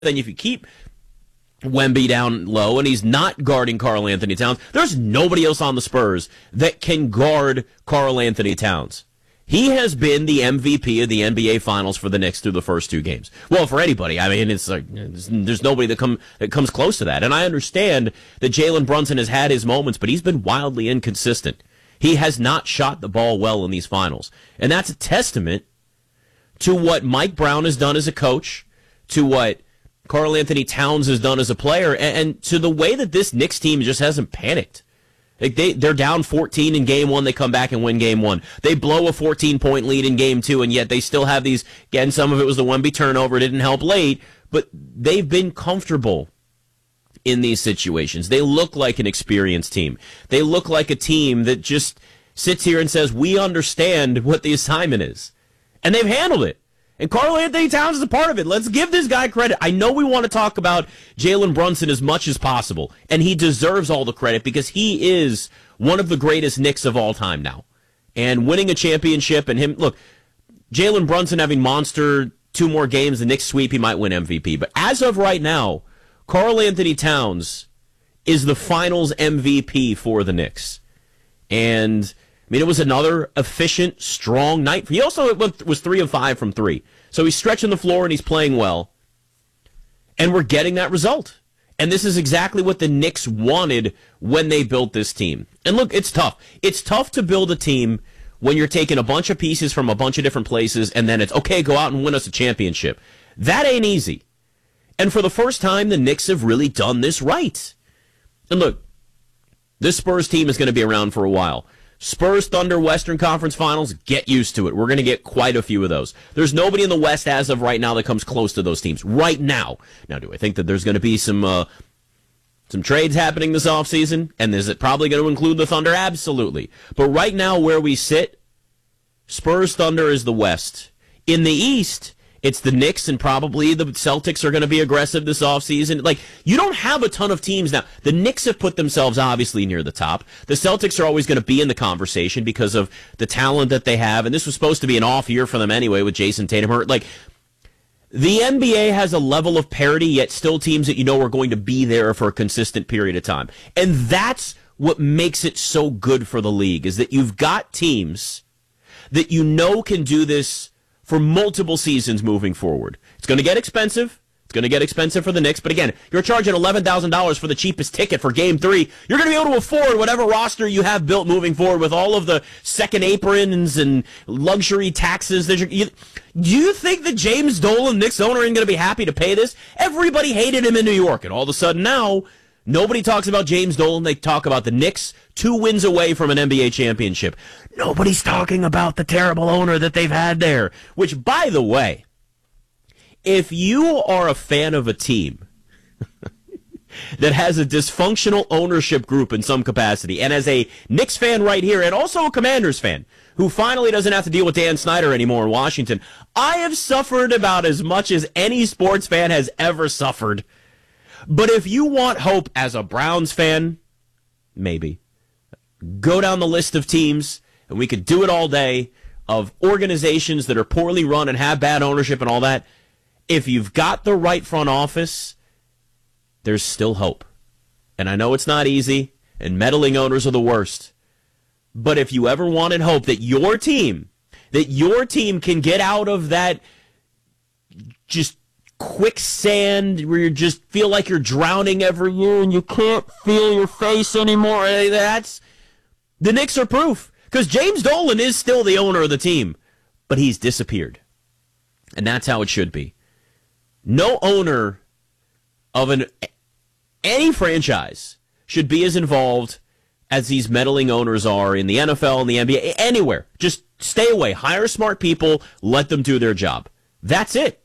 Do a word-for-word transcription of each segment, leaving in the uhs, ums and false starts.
then if you keep Wemby down low and he's not guarding Karl Anthony Towns, there's nobody else on the Spurs that can guard Karl Anthony Towns. He has been the M V P of the N B A Finals for the Knicks through the first two games. Well, for anybody, I mean, it's like it's, there's nobody that come that comes close to that. And I understand that Jalen Brunson has had his moments, but he's been wildly inconsistent. He has not shot the ball well in these finals, and that's a testament to what Mike Brown has done as a coach, to what Karl Anthony Towns has done as a player, and, and to the way that this Knicks team just hasn't panicked. Like they, they're down fourteen in game one. They come back and win game one. They blow a fourteen-point lead in game two, and yet they still have these, again, some of it was the Wemby turnover. It didn't help late, but they've been comfortable in these situations. They look like an experienced team. They look like a team that just sits here and says, we understand what the assignment is. And they've handled it. And Karl Anthony Towns is a part of it. Let's give this guy credit. I know we want to talk about Jalen Brunson as much as possible, and he deserves all the credit because he is one of the greatest Knicks of all time now. And winning a championship and him, look, Jalen Brunson having monster two more games, the Knicks sweep, he might win M V P. But as of right now, Karl Anthony Towns is the finals M V P for the Knicks. And I mean, it was another efficient, strong night. He also was three of five from three. So he's stretching the floor and he's playing well. And we're getting that result. And this is exactly what the Knicks wanted when they built this team. And look, it's tough. It's tough to build a team when you're taking a bunch of pieces from a bunch of different places and then it's, okay, go out and win us a championship. That ain't easy. And for the first time, the Knicks have really done this right. And look, this Spurs team is going to be around for a while. Spurs Thunder Western Conference Finals, get used to it. We're going to get quite a few of those. There's nobody in the West as of right now that comes close to those teams right now. Now, do I think that there's going to be some uh, some trades happening this offseason? And is it probably going to include the Thunder? Absolutely. But right now where we sit, Spurs Thunder is the West. In the East, it's the Knicks and probably the Celtics are going to be aggressive this offseason. Like, you don't have a ton of teams now. The Knicks have put themselves obviously near the top. The Celtics are always going to be in the conversation because of the talent that they have. And this was supposed to be an off year for them anyway with Jason Tatum hurt. Like, the N B A has a level of parity, yet still teams that you know are going to be there for a consistent period of time. And that's what makes it so good for the league, is that you've got teams that you know can do this for multiple seasons moving forward. It's going to get expensive. It's going to get expensive for the Knicks. But again, you're charging eleven thousand dollars for the cheapest ticket for Game three. You're going to be able to afford whatever roster you have built moving forward with all of the second aprons and luxury taxes. That you're, you, do you think that James Dolan, Knicks owner, isn't going to be happy to pay this? Everybody hated him in New York. And all of a sudden now, nobody talks about James Dolan. They talk about the Knicks, two wins away from an N B A championship. Nobody's talking about the terrible owner that they've had there. Which, by the way, if you are a fan of a team that has a dysfunctional ownership group in some capacity, and as a Knicks fan right here, and also a Commanders fan, who finally doesn't have to deal with Dan Snyder anymore in Washington, I have suffered about as much as any sports fan has ever suffered. But if you want hope as a Browns fan, maybe, go down the list of teams, and we could do it all day, of organizations that are poorly run and have bad ownership and all that. If you've got the right front office, there's still hope. And I know it's not easy, and meddling owners are the worst. But if you ever wanted hope that your team, that your team can get out of that just quicksand where you just feel like you're drowning every year and you can't feel your face anymore, that's the Knicks are proof. Because James Dolan is still the owner of the team, but he's disappeared. And that's how it should be. No owner of an any franchise should be as involved as these meddling owners are in the N F L and the N B A, anywhere. Just stay away. Hire smart people. Let them do their job. That's it.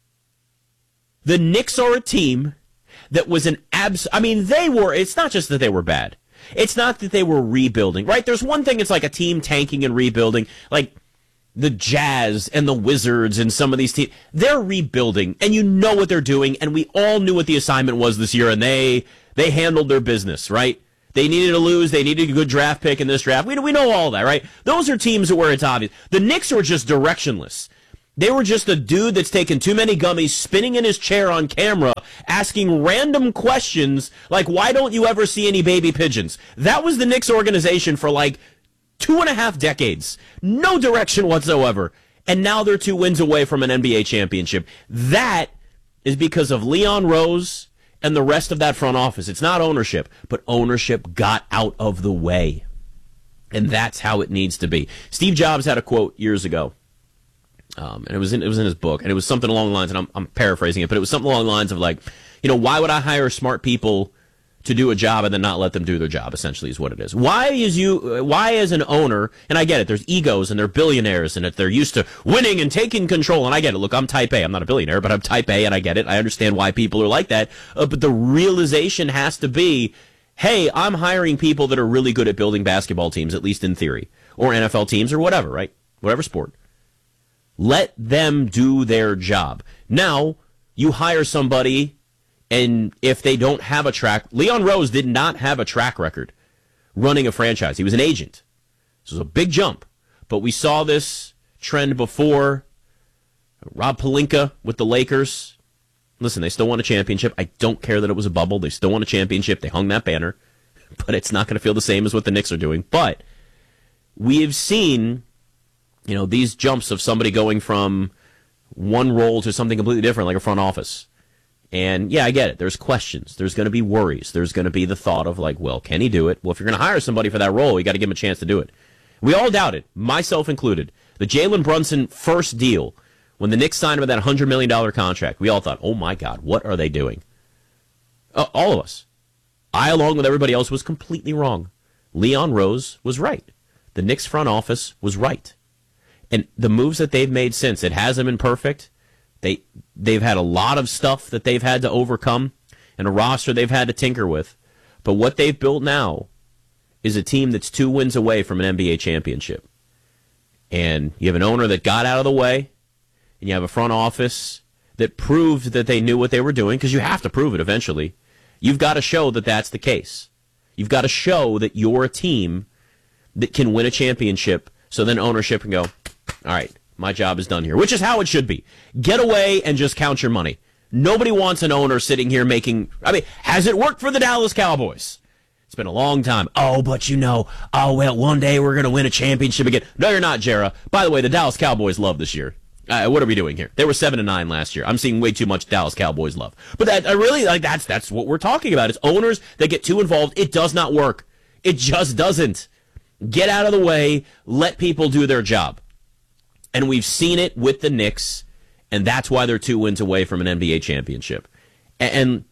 The Knicks are a team that was an abs... I mean, they were... It's not just that they were bad. It's not that they were rebuilding, right? There's one thing, it's like a team tanking and rebuilding, like the Jazz and the Wizards and some of these teams. They're rebuilding, and you know what they're doing, and we all knew what the assignment was this year, and they they handled their business, right? They needed to lose. They needed a good draft pick in this draft. We, we know all that, right? Those are teams where it's obvious. The Knicks are just directionless. They were just a dude that's taken too many gummies, spinning in his chair on camera, asking random questions like, why don't you ever see any baby pigeons? That was the Knicks organization for like two and a half decades. No direction whatsoever. And now they're two wins away from an N B A championship. That is because of Leon Rose and the rest of that front office. It's not ownership, but ownership got out of the way. And that's how it needs to be. Steve Jobs had a quote years ago. Um, and it was in it was in his book, and it was something along the lines, and I'm, I'm paraphrasing it, but it was something along the lines of like, you know, why would I hire smart people to do a job and then not let them do their job? Essentially, is what it is. Why is you? Why as an owner? And I get it. There's egos, and they're billionaires, and they're used to winning and taking control. And I get it. Look, I'm Type A. I'm not a billionaire, but I'm Type A, and I get it. I understand why people are like that. Uh, but the realization has to be, hey, I'm hiring people that are really good at building basketball teams, at least in theory, or N F L teams, or whatever, right? Whatever sport. Let them do their job. Now, you hire somebody, and if they don't have a track... Leon Rose did not have a track record running a franchise. He was an agent. This was a big jump. But we saw this trend before. Rob Pelinka with the Lakers. Listen, they still won a championship. I don't care that it was a bubble. They still won a championship. They hung that banner. But it's not going to feel the same as what the Knicks are doing. But we have seen... You know, these jumps of somebody going from one role to something completely different, like a front office. And, yeah, I get it. There's questions. There's going to be worries. There's going to be the thought of, like, well, can he do it? Well, if you're going to hire somebody for that role, you got to give him a chance to do it. We all doubted, myself included. The Jalen Brunson first deal, when the Knicks signed him with that one hundred million dollars contract, we all thought, oh, my God, what are they doing? Uh, all of us. I, along with everybody else, was completely wrong. Leon Rose was right. The Knicks front office was right. And the moves that they've made since, it hasn't been perfect. They, they've had a lot of stuff that they've had to overcome and a roster they've had to tinker with. But what they've built now is a team that's two wins away from an N B A championship. And you have an owner that got out of the way, and you have a front office that proved that they knew what they were doing, because you have to prove it eventually. You've got to show that that's the case. You've got to show that you're a team that can win a championship, so then ownership can go, all right, my job is done here, which is how it should be. Get away and just count your money. Nobody wants an owner sitting here making, I mean, has it worked for the Dallas Cowboys? It's been a long time. Oh, but you know, oh, well, one day we're going to win a championship again. No, you're not, Jera. By the way, the Dallas Cowboys love this year. Uh, what are we doing here? They were seven and nine last year. I'm seeing way too much Dallas Cowboys love. But that I really like that's that's what we're talking about. Is owners that get too involved. It does not work. It just doesn't. Get out of the way. Let people do their job. And we've seen it with the Knicks, and that's why they're two wins away from an N B A championship. And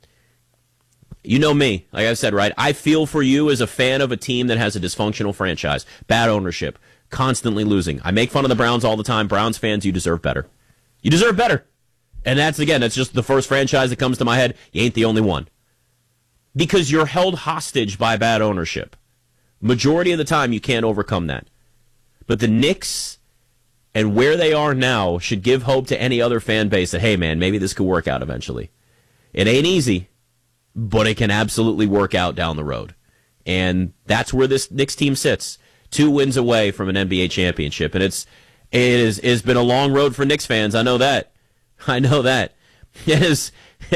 you know me, like I said, right? I feel for you as a fan of a team that has a dysfunctional franchise, bad ownership, constantly losing. I make fun of the Browns all the time. Browns fans, you deserve better. You deserve better. And that's, again, that's just the first franchise that comes to my head. You ain't the only one. Because you're held hostage by bad ownership. Majority of the time, you can't overcome that. But the Knicks and where they are now should give hope to any other fan base that, hey, man, maybe this could work out eventually. It ain't easy, but it can absolutely work out down the road. And that's where this Knicks team sits. Two wins away from an N B A championship. And it's it is it's been a long road for Knicks fans. I know that. I know that. It is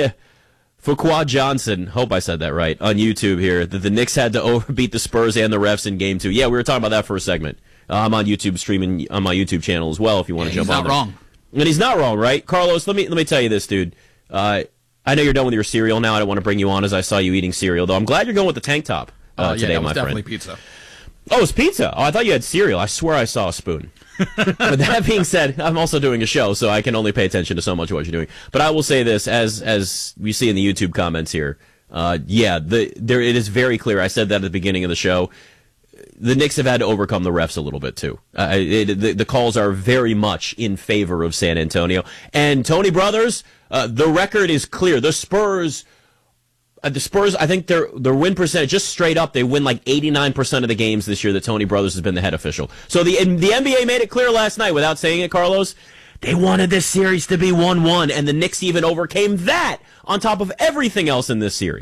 Fuqua Johnson, hope I said that right, on YouTube here, that the Knicks had to overbeat the Spurs and the refs in game two. Yeah, we were talking about that for a segment. Uh, I'm on YouTube streaming on my YouTube channel as well if you want to yeah, jump on. He's not wrong. And he's not wrong, right? Carlos, let me let me tell you this, dude. Uh, I know you're done with your cereal now. I don't want to bring you on as I saw you eating cereal, though. I'm glad you're going with the tank top uh, uh, yeah, today, that was my definitely friend. pizza. Oh, it's pizza. Oh, I thought you had cereal. I swear I saw a spoon. But that being said, I'm also doing a show, so I can only pay attention to so much of what you're doing. But I will say this, as as we see in the YouTube comments here, uh, yeah, the there it is very clear. I said that at the beginning of the show. The Knicks have had to overcome the refs a little bit, too. Uh, it, the, the calls are very much in favor of San Antonio. And Tony Brothers, uh, the record is clear. The Spurs, uh, the Spurs, I think their their win percentage, just straight up, they win like eighty-nine percent of the games this year that Tony Brothers has been the head official. So the, the N B A made it clear last night, without saying it, Carlos, they wanted this series to be one one, and the Knicks even overcame that on top of everything else in this series.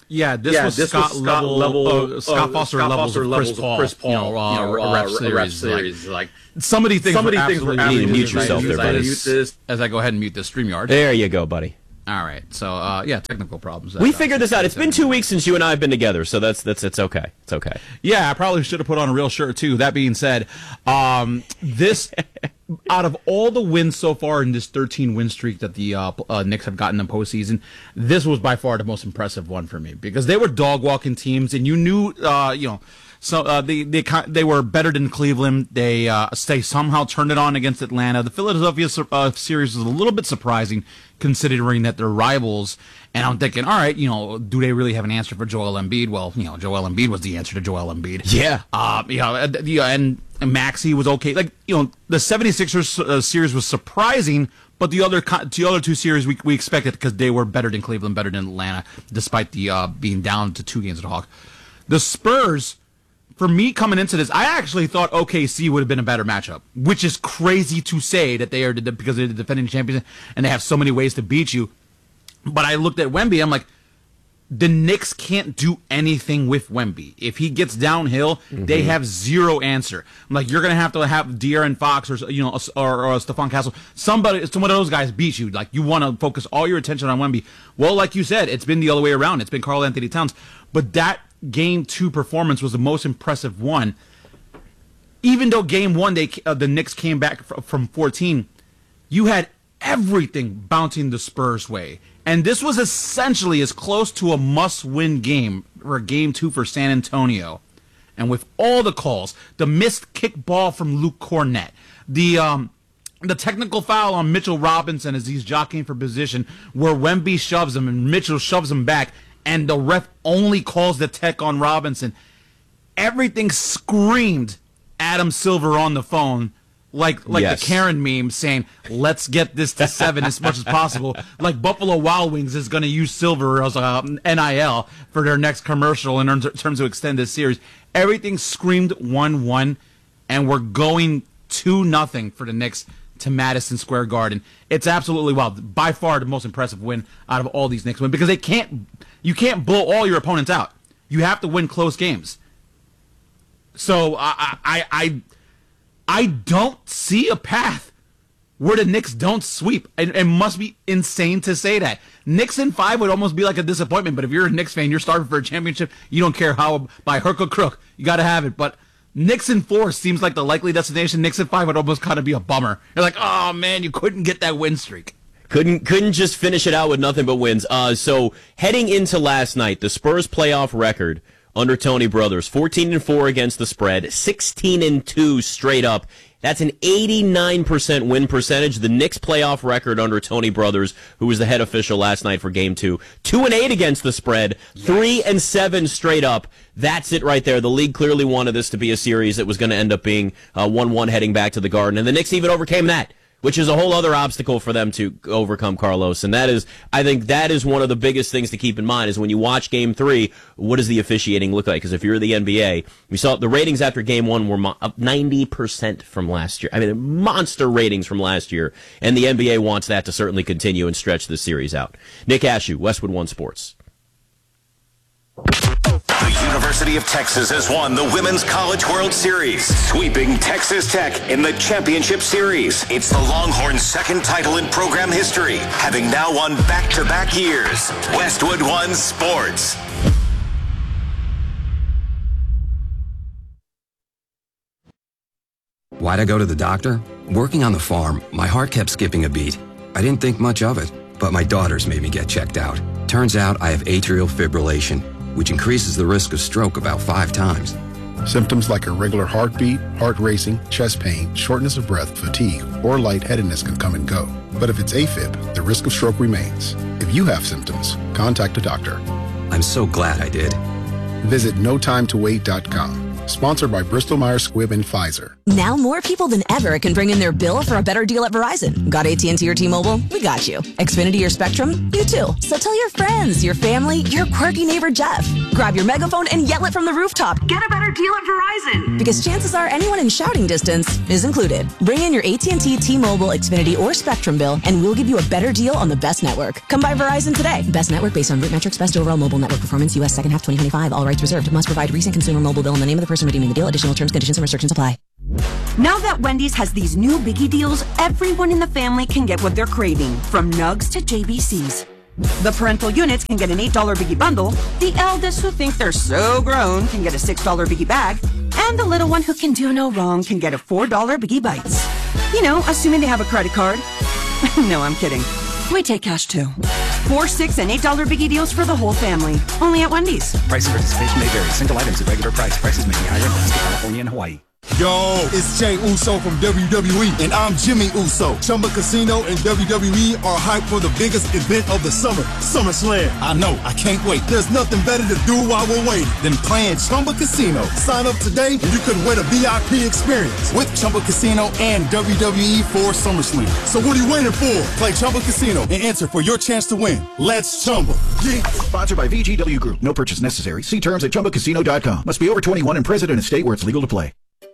Yeah, this yeah, was this Scott was Scott level, level, uh, Scott uh, Foster Scott levels Foster of levels Chris of Paul, Chris Paul, you know, uh, you know, uh, rep rep series. series. Like, Like some of these things some were of these things were absolutely You need to mute ridiculous. yourself there, buddy. Mute this. As I go ahead and mute the StreamYard. There you go, buddy. All right, so uh, yeah, technical problems. We figured this out. It's been two weeks since you and I have been together, so that's that's it's okay. It's okay. Yeah, I probably should have put on a real shirt too. That being said, um, this out of all the wins so far in this thirteen win streak that the uh, uh, Knicks have gotten in the postseason, this was by far the most impressive one for me because they were dog walking teams, and you knew, uh, you know. So uh, they they they were better than Cleveland. They uh, they somehow turned it on against Atlanta. The Philadelphia uh, series was a little bit surprising, considering that they're rivals. And I'm thinking, all right, you know, do they really have an answer for Joel Embiid? Well, you know, Joel Embiid was the answer to Joel Embiid. Yeah. Uh, you know, and, and Maxey was okay. Like, you know, the seventy-sixers uh, series was surprising, but the other the other two series we we expected because they were better than Cleveland, better than Atlanta, despite the uh, being down to two games at Hawk. The Spurs. For me, coming into this, I actually thought O K C would have been a better matchup, which is crazy to say that they are the, because they're the defending champions and they have so many ways to beat you. But I looked at Wemby, I'm like, the Knicks can't do anything with Wemby. If he gets downhill, mm-hmm. they have zero answer. I'm like, you're going to have to have De'Aaron Fox or you know or, or Stephon Castle, somebody, some of those guys beat you. Like you want to focus all your attention on Wemby. Well, like you said, it's been the other way around. It's been Karl Anthony Towns, but that game two performance was the most impressive one. Even though game one, they uh, the Knicks came back f- from fourteen, you had everything bouncing the Spurs' way. And this was essentially as close to a must-win game for game two for San Antonio. And with all the calls, the missed kick ball from Luke Cornett, the um, the technical foul on Mitchell Robinson as he's jockeying for position, where Wemby shoves him and Mitchell shoves him back, and the ref only calls the tech on Robinson. Everything screamed Adam Silver on the phone, like like yes. the Karen meme saying, let's get this to seven as much as possible. Like Buffalo Wild Wings is going to use Silver as uh, N I L for their next commercial in terms of extend this series. Everything screamed one one, and we're going two nothing for the Knicks to Madison Square Garden. It's absolutely wild. By far the most impressive win out of all these Knicks wins because they can't, you can't blow all your opponents out. You have to win close games. So I I I, I don't see a path where the Knicks don't sweep. It, it must be insane to say that. Knicks in five would almost be like a disappointment, but if you're a Knicks fan, you're starving for a championship, you don't care how, by hook or crook, you got to have it. But Knicks in four seems like the likely destination. Knicks in five would almost kind of be a bummer. You're like, oh man, you couldn't get that win streak. Couldn't couldn't just finish it out with nothing but wins. Uh, so heading into last night, the Spurs playoff record under Tony Brothers, fourteen and four against the spread, sixteen and two straight up. That's an eighty-nine percent win percentage. The Knicks playoff record under Tony Brothers, who was the head official last night for game two, two and eight against the spread, yes. three and seven straight up. That's it right there. The league clearly wanted this to be a series that was going to end up being uh, one one heading back to the Garden, and the Knicks even overcame that, which is a whole other obstacle for them to overcome, Carlos. And that is, I think that is one of the biggest things to keep in mind is when you watch game three, what does the officiating look like? Because if you're the N B A, we saw the ratings after game one were mo- up ninety percent from last year. I mean, monster ratings from last year. And the N B A wants that to certainly continue and stretch the series out. Nick Ashew, Westwood One Sports. The University of Texas has won the Women's College World Series, sweeping Texas Tech in the championship series. It's the Longhorns' second title in program history, having now won back-to-back years. Westwood One Sports. Why'd I go to the doctor? Working on the farm, my heart kept skipping a beat. I didn't think much of it, but my daughters made me get checked out. Turns out I have atrial fibrillation, which increases the risk of stroke about five times. Symptoms like irregular heartbeat, heart racing, chest pain, shortness of breath, fatigue, or lightheadedness can come and go. But if it's AFib, the risk of stroke remains. If you have symptoms, contact a doctor. I'm so glad I did. Visit no time to wait dot com. Sponsored by Bristol Myers Squibb and Pfizer. Now more people than ever can bring in their bill for a better deal at Verizon. Got A T and T or T-Mobile? We got you. Xfinity or Spectrum? You too. So tell your friends, your family, your quirky neighbor Jeff. Grab your megaphone and yell it from the rooftop. Get a better deal at Verizon. Because chances are anyone in shouting distance is included. Bring in your A T and T, T-Mobile, Xfinity, or Spectrum bill, and we'll give you a better deal on the best network. Come by Verizon today. Best network based on root metrics, best overall mobile network performance, U S second half twenty twenty-five. All rights reserved. Must provide recent consumer mobile bill and the name of the person redeeming the deal. Additional terms, conditions, and restrictions apply. Now that Wendy's has these new biggie deals, everyone in the family can get what they're craving, from nugs to J B Cs. The parental units can get an eight dollar biggie bundle, the eldest who think they're so grown can get a six dollar biggie bag, and the little one who can do no wrong can get a four dollar biggie bites. You know, assuming they have a credit card. No, I'm kidding. We take cash too. Four, six, and eight dollar biggie deals for the whole family. Only at Wendy's. Price and participation may vary. Single items at regular price. Prices may be higher in Alaska, California, and Hawaii. Yo, it's Jay Uso from W W E, and I'm Jimmy Uso. Chumba Casino and W W E are hyped for the biggest event of the summer, SummerSlam. I know, I can't wait. There's nothing better to do while we're waiting than playing Chumba Casino. Sign up today and you could win a V I P experience with Chumba Casino and W W E for SummerSlam. So what are you waiting for? Play Chumba Casino and enter for your chance to win. Let's Chumba. Yeah. Sponsored by V G W Group. No purchase necessary. See terms at chumba casino dot com. Must be over twenty-one and present in a state where it's legal to play.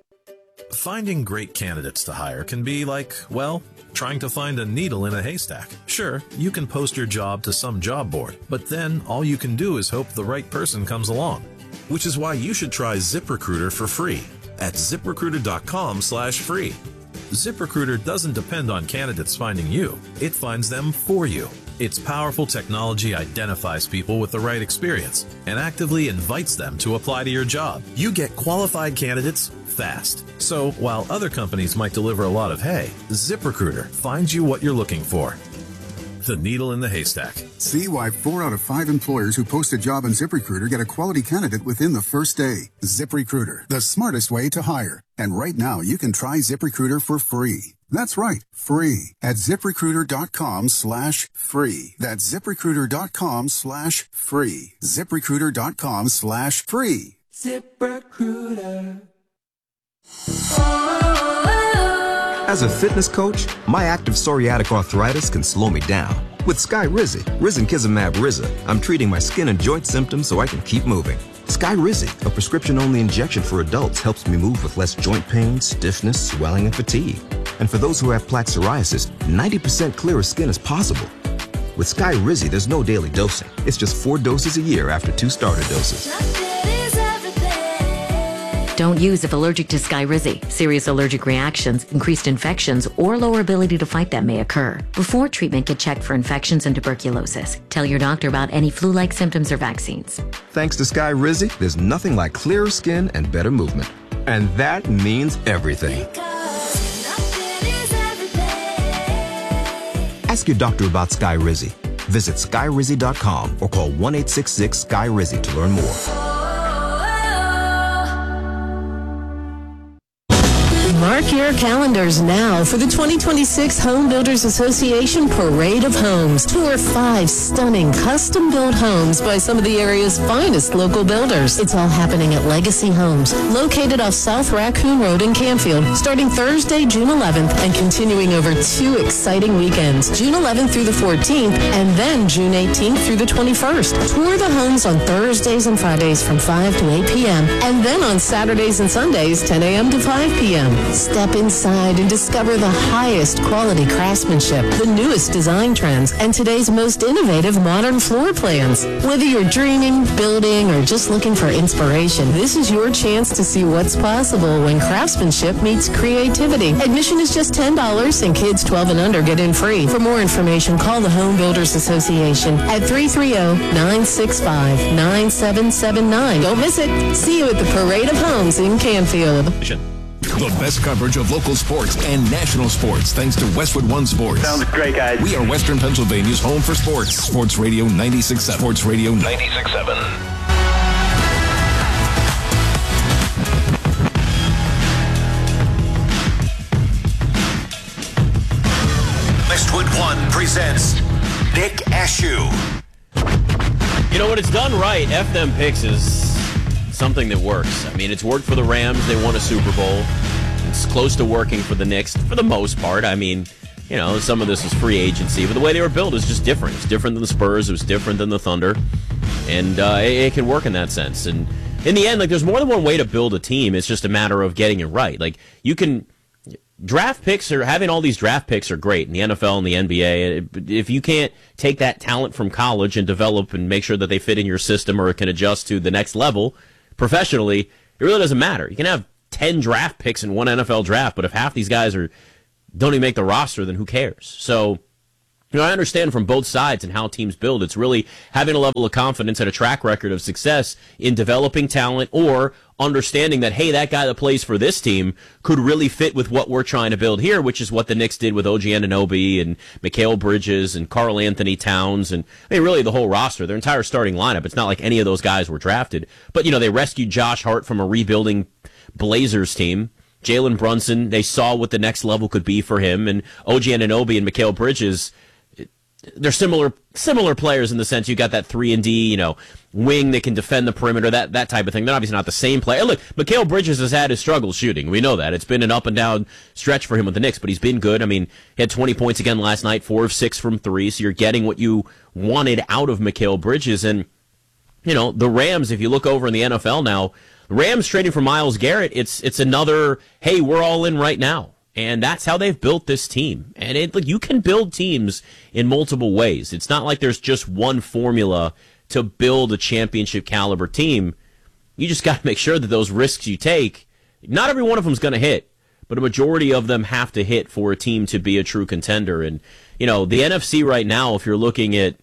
Finding great candidates to hire can be like, well, trying to find a needle in a haystack. Sure, you can post your job to some job board, but then all you can do is hope the right person comes along. Which is why you should try ZipRecruiter for free at zip recruiter dot com slash free. ZipRecruiter doesn't depend on candidates finding you. It finds them for you. Its powerful technology identifies people with the right experience and actively invites them to apply to your job. You get qualified candidates fast. So while other companies might deliver a lot of hay, ZipRecruiter finds you what you're looking for. The needle in the haystack. See why four out of five employers who post a job on ZipRecruiter get a quality candidate within the first day. ZipRecruiter, the smartest way to hire. And right now, you can try ZipRecruiter for free. That's right, free at zip recruiter dot com slash free. That's zip recruiter dot com slash free. zip recruiter dot com slash free. ZipRecruiter. As a fitness coach, my active psoriatic arthritis can slow me down. With Skyrizi, Risankizumab Riza, I'm treating my skin and joint symptoms so I can keep moving. Skyrizi, a prescription-only injection for adults, helps me move with less joint pain, stiffness, swelling, and fatigue. And for those who have plaque psoriasis, ninety percent clearer skin is possible. With Skyrizi, there's no daily dosing. It's just four doses a year after two starter doses. Don't use if allergic to Skyrizi. Serious allergic reactions, increased infections, or lower ability to fight them may occur. Before treatment, get checked for infections and tuberculosis. Tell your doctor about any flu-like symptoms or vaccines. Thanks to Skyrizi, there's nothing like clearer skin and better movement. And that means everything. Ask your doctor about Skyrizi. Visit skyrizi dot com or call one eight six six Sky Rizi to learn more. Mark your calendars now for the twenty twenty-six Home Builders Association Parade of Homes. Tour five stunning custom-built homes by some of the area's finest local builders. It's all happening at Legacy Homes, located off South Raccoon Road in Canfield, starting Thursday, June eleventh, and continuing over two exciting weekends, June eleventh through the fourteenth, and then June eighteenth through the twenty-first. Tour the homes on Thursdays and Fridays from five to eight p.m., and then on Saturdays and Sundays, ten a.m. to five p.m. Step inside and discover the highest quality craftsmanship, the newest design trends, and today's most innovative modern floor plans. Whether you're dreaming, building, or just looking for inspiration, this is your chance to see what's possible when craftsmanship meets creativity. Admission is just ten dollars, and kids twelve and under get in free. For more information, call the Home Builders Association at three three zero, nine six five, nine seven seven nine. Don't miss it. See you at the Parade of Homes in Canfield. The best coverage of local sports and national sports thanks to Westwood One Sports. Sounds great, guys. We are Western Pennsylvania's home for sports. Sports Radio ninety-six point seven. Sports Radio ninety-six point seven. Westwood One presents Nick Ashew. You know what? It's done right. F them picks is something that works. I mean, it's worked for the Rams. They won a Super Bowl. It's close to working for the Knicks for the most part. I mean, you know, some of this is free agency, but the way they were built is just different. It's different than the Spurs. It was different than the Thunder. And uh, it, it can work in that sense. And in the end, like, there's more than one way to build a team. It's just a matter of getting it right. Like, you can... Draft picks are having all these draft picks are great in the N F L and the N B A. If you can't take that talent from college and develop and make sure that they fit in your system or can adjust to the next level professionally, it really doesn't matter. You can have ten draft picks in one N F L draft, but if half these guys are don't even make the roster, then who cares? So, you know, I understand from both sides and how teams build. It's really having a level of confidence and a track record of success in developing talent or understanding that, hey, that guy that plays for this team could really fit with what we're trying to build here, which is what the Knicks did with O G Anunoby and Mikal Bridges and Karl Anthony Towns and, I mean, really the whole roster, their entire starting lineup. It's not like any of those guys were drafted. But, you know, they rescued Josh Hart from a rebuilding Blazers team. Jalen Brunson, they saw what the next level could be for him. And O G Anunoby and Mikal Bridges, they're similar similar players in the sense you got that three and D, you know, wing that can defend the perimeter, that that type of thing. They're obviously not the same player. Look, Mikal Bridges has had his struggles shooting. We know that. It's been an up and down stretch for him with the Knicks, but he's been good. I mean, he had twenty points again last night, four of six from three, so you're getting what you wanted out of Mikal Bridges. And, you know, the Rams, if you look over in the N F L now, the Rams trading for Myles Garrett, it's it's another, hey, we're all in right now. And that's how they've built this team. And it, like, you can build teams in multiple ways. It's not like there's just one formula to build a championship caliber team. You just got to make sure that those risks you take, not every one of them is going to hit, but a majority of them have to hit for a team to be a true contender. And, you know, the N F C right now, if you're looking at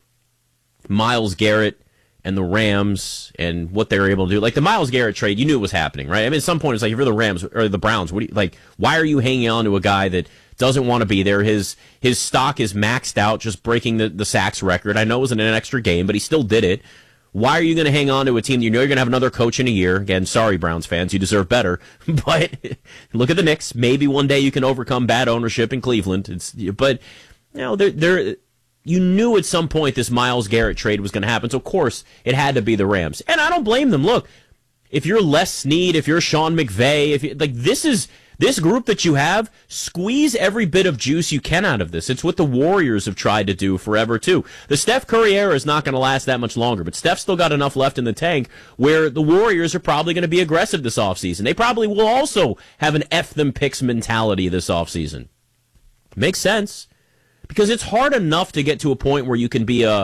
Myles Garrett and the Rams and what they're able to do. Like the Myles Garrett trade, you knew it was happening, right? I mean, at some point, it's like, if you're the Rams or the Browns, what do you, like, why are you hanging on to a guy that doesn't want to be there? His his stock is maxed out, just breaking the, the sacks record. I know it was in an extra game, but he still did it. Why are you going to hang on to a team you know you're going to have another coach in a year? Again, sorry, Browns fans, you deserve better. But look at the Knicks. Maybe one day you can overcome bad ownership in Cleveland. It's, but, you know, they're... they're you knew at some point this Myles Garrett trade was going to happen, so of course it had to be the Rams. And I don't blame them. Look, if you're Les Snead, if you're Sean McVay, if you, like this is this group that you have, squeeze every bit of juice you can out of this. It's what the Warriors have tried to do forever too. The Steph Curry era is not going to last that much longer, but Steph's still got enough left in the tank where the Warriors are probably going to be aggressive this offseason. They probably will also have an F them picks mentality this offseason. Makes sense. Because it's hard enough to get to a point where you can be a,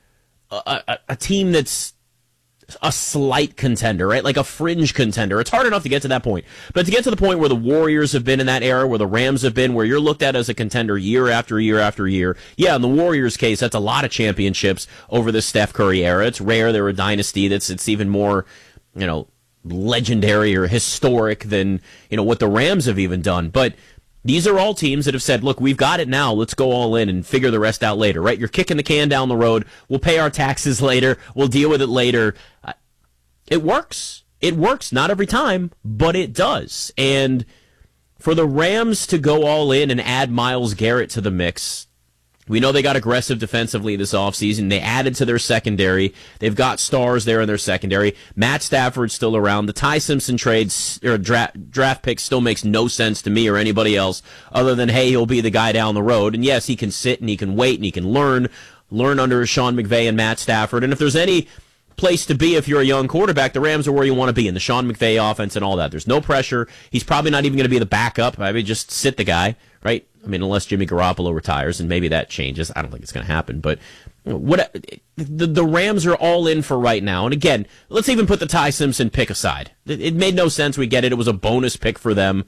a a, a team that's a slight contender, right? Like a fringe contender. It's hard enough to get to that point. But to get to the point where the Warriors have been in that era, where the Rams have been, where you're looked at as a contender year after year after year. Yeah, in the Warriors' case, that's a lot of championships over the Steph Curry era. It's rare they're a dynasty that's it's even more, you know, legendary or historic than, you know, what the Rams have even done. But these are all teams that have said, look, we've got it now. Let's go all in and figure the rest out later, right? You're kicking the can down the road. We'll pay our taxes later. We'll deal with it later. Uh, it works. It works. Not every time, but it does. And for the Rams to go all in and add Myles Garrett to the mix, we know they got aggressive defensively this offseason. They added to their secondary. They've got stars there in their secondary. Matt Stafford's still around. The Ty Simpson trade or draft, draft pick still makes no sense to me or anybody else other than, hey, he'll be the guy down the road. And yes, he can sit and he can wait and he can learn, learn under Sean McVay and Matt Stafford. And if there's any place to be if you're a young quarterback, the Rams are where you want to be in the Sean McVay offense and all that. There's no pressure. He's probably not even going to be the backup. I mean, just sit the guy, right? I mean, unless Jimmy Garoppolo retires, and maybe that changes. I don't think it's going to happen. But what the, the Rams are all in for right now. And again, let's even put the Ty Simpson pick aside. It, it made no sense. We get it. It was a bonus pick for them.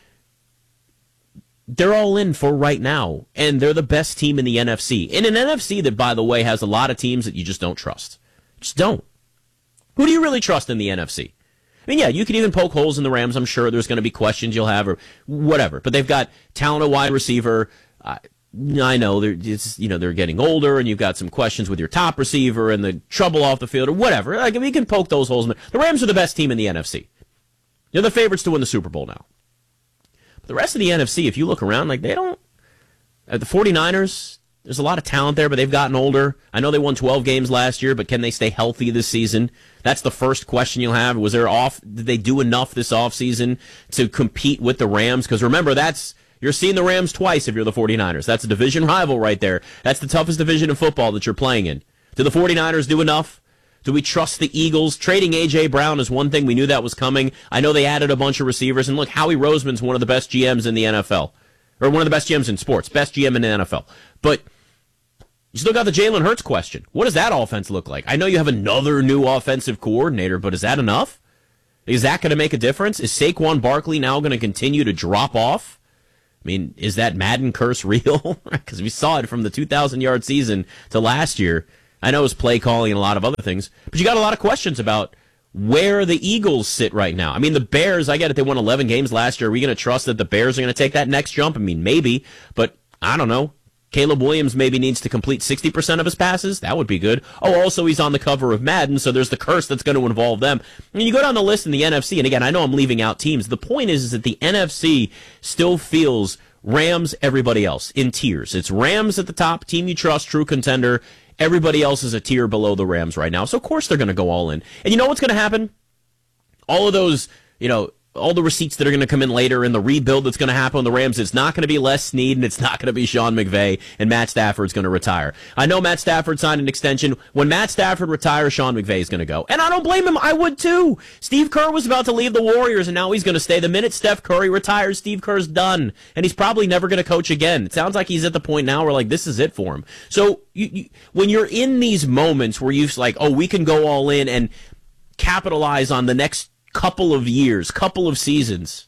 They're all in for right now, and they're the best team in the N F C. In an N F C that, by the way, has a lot of teams that you just don't trust. Just don't. Who do you really trust in the N F C? I mean, yeah, you can even poke holes in the Rams. I'm sure there's going to be questions you'll have or whatever. But they've got talented wide receiver. Uh, I know they're it's, you know they're getting older, and you've got some questions with your top receiver and the trouble off the field or whatever. Like, I mean, you can poke those holes in there. The Rams are the best team in the N F C. They're the favorites to win the Super Bowl now. But the rest of the N F C, if you look around, like they don't. Uh, the 49ers, There's a lot of talent there, but they've gotten older. I know they won twelve games last year, but can they stay healthy this season? That's the first question you'll have. Was there off? Did they do enough this offseason to compete with the Rams? Because remember, that's you're seeing the Rams twice if you're the 49ers. That's a division rival right there. That's the toughest division in football that you're playing in. Do the 49ers do enough? Do we trust the Eagles? Trading A J. Brown is one thing. We knew that was coming. I know they added a bunch of receivers. And look, Howie Roseman's one of the best G Ms in the N F L. Or one of the best G Ms in sports. Best G M in the N F L. But you still got the Jalen Hurts question. What does that offense look like? I know you have another new offensive coordinator, but is that enough? Is that going to make a difference? Is Saquon Barkley now going to continue to drop off? I mean, is that Madden curse real? Because we saw it from the two thousand yard season to last year. I know it was play calling and a lot of other things, but you got a lot of questions about where the Eagles sit right now. I mean, the Bears, I get it, they won eleven games last year. Are we going to trust that the Bears are going to take that next jump? I mean, maybe, but I don't know. Caleb Williams maybe needs to complete sixty percent of his passes. That would be good. Oh, also, he's on the cover of Madden, so there's the curse that's going to involve them. And you go down the list in the N F C, and again, I know I'm leaving out teams. The point is, is that the N F C still feels Rams, everybody else, in tiers. It's Rams at the top, team you trust, true contender. Everybody else is a tier below the Rams right now, so of course they're going to go all in. And you know what's going to happen? All of those, you know, all the receipts that are going to come in later and the rebuild that's going to happen on the Rams, it's not going to be Les Snead and it's not going to be Sean McVay, and Matt Stafford's going to retire. I know Matt Stafford signed an extension. When Matt Stafford retires, Sean McVay is going to go. And I don't blame him. I would too. Steve Kerr was about to leave the Warriors, and now he's going to stay. The minute Steph Curry retires, Steve Kerr's done. And he's probably never going to coach again. It sounds like he's at the point now where, like, this is it for him. So you, you, when you're in these moments where you're like, oh, we can go all in and capitalize on the next couple of years, couple of seasons,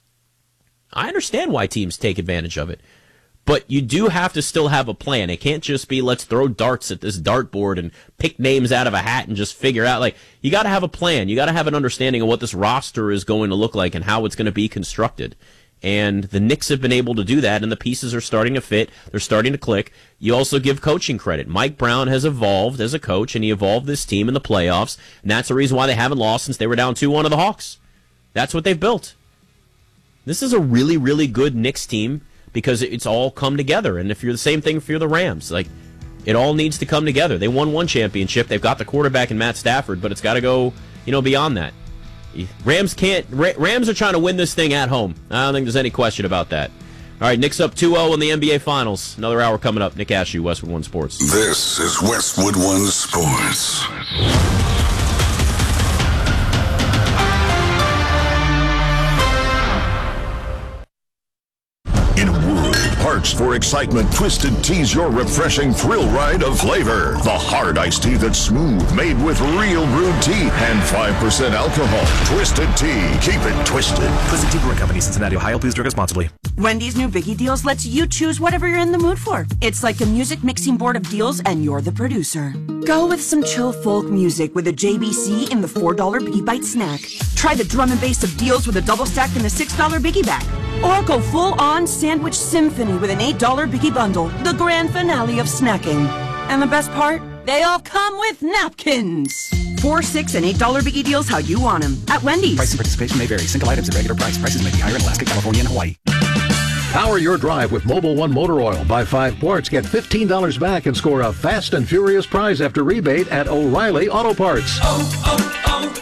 I understand why teams take advantage of it. But you do have to still have a plan. It can't just be, let's throw darts at this dartboard and pick names out of a hat and just figure out. Like, you got to have a plan. You got to have an understanding of what this roster is going to look like and how it's going to be constructed. And the Knicks have been able to do that, and the pieces are starting to fit. They're starting to click. You also give coaching credit. Mike Brown has evolved as a coach, and he evolved this team in the playoffs, and that's the reason why they haven't lost since they were down two one to the Hawks. That's what they've built. This is a really, really good Knicks team because it's all come together. And if you're the same thing if you're the Rams, like, it all needs to come together. They won one championship. They've got the quarterback in Matt Stafford, but it's got to go, you know, beyond that. Rams can't. Rams are trying to win this thing at home. I don't think there's any question about that. All right, Knicks up two oh in the N B A Finals. Another hour coming up. Nick Ashew, Westwood One Sports. This is Westwood One Sports. In a world parched for excitement, Twisted Tea's your refreshing thrill ride of flavor. The hard iced tea that's smooth, made with real brewed tea and five percent alcohol. Twisted Tea. Keep it twisted. Twisted Tea Brewing Company, Cincinnati, Ohio. Please drink responsibly. Wendy's new Biggie Deals lets you choose whatever you're in the mood for. It's like a music mixing board of deals, and you're the producer. Go with some chill folk music with a J B C in the four dollar Biggie Bite snack. Try the drum and bass of deals with a double stack in the six dollar Biggie bag. Or go full-on sandwich symphony with an eight dollar Biggie bundle, the grand finale of snacking. And the best part? They all come with napkins. Four, six, and eight dollar Biggie Deals how you want them at Wendy's. Price and participation may vary. Single items at regular price. Prices may be higher in Alaska, California, and Hawaii. Power your drive with Mobil one Motor Oil. Buy five quarts, get fifteen dollars back, and score a fast and furious prize after rebate at O'Reilly Auto Parts. Oh,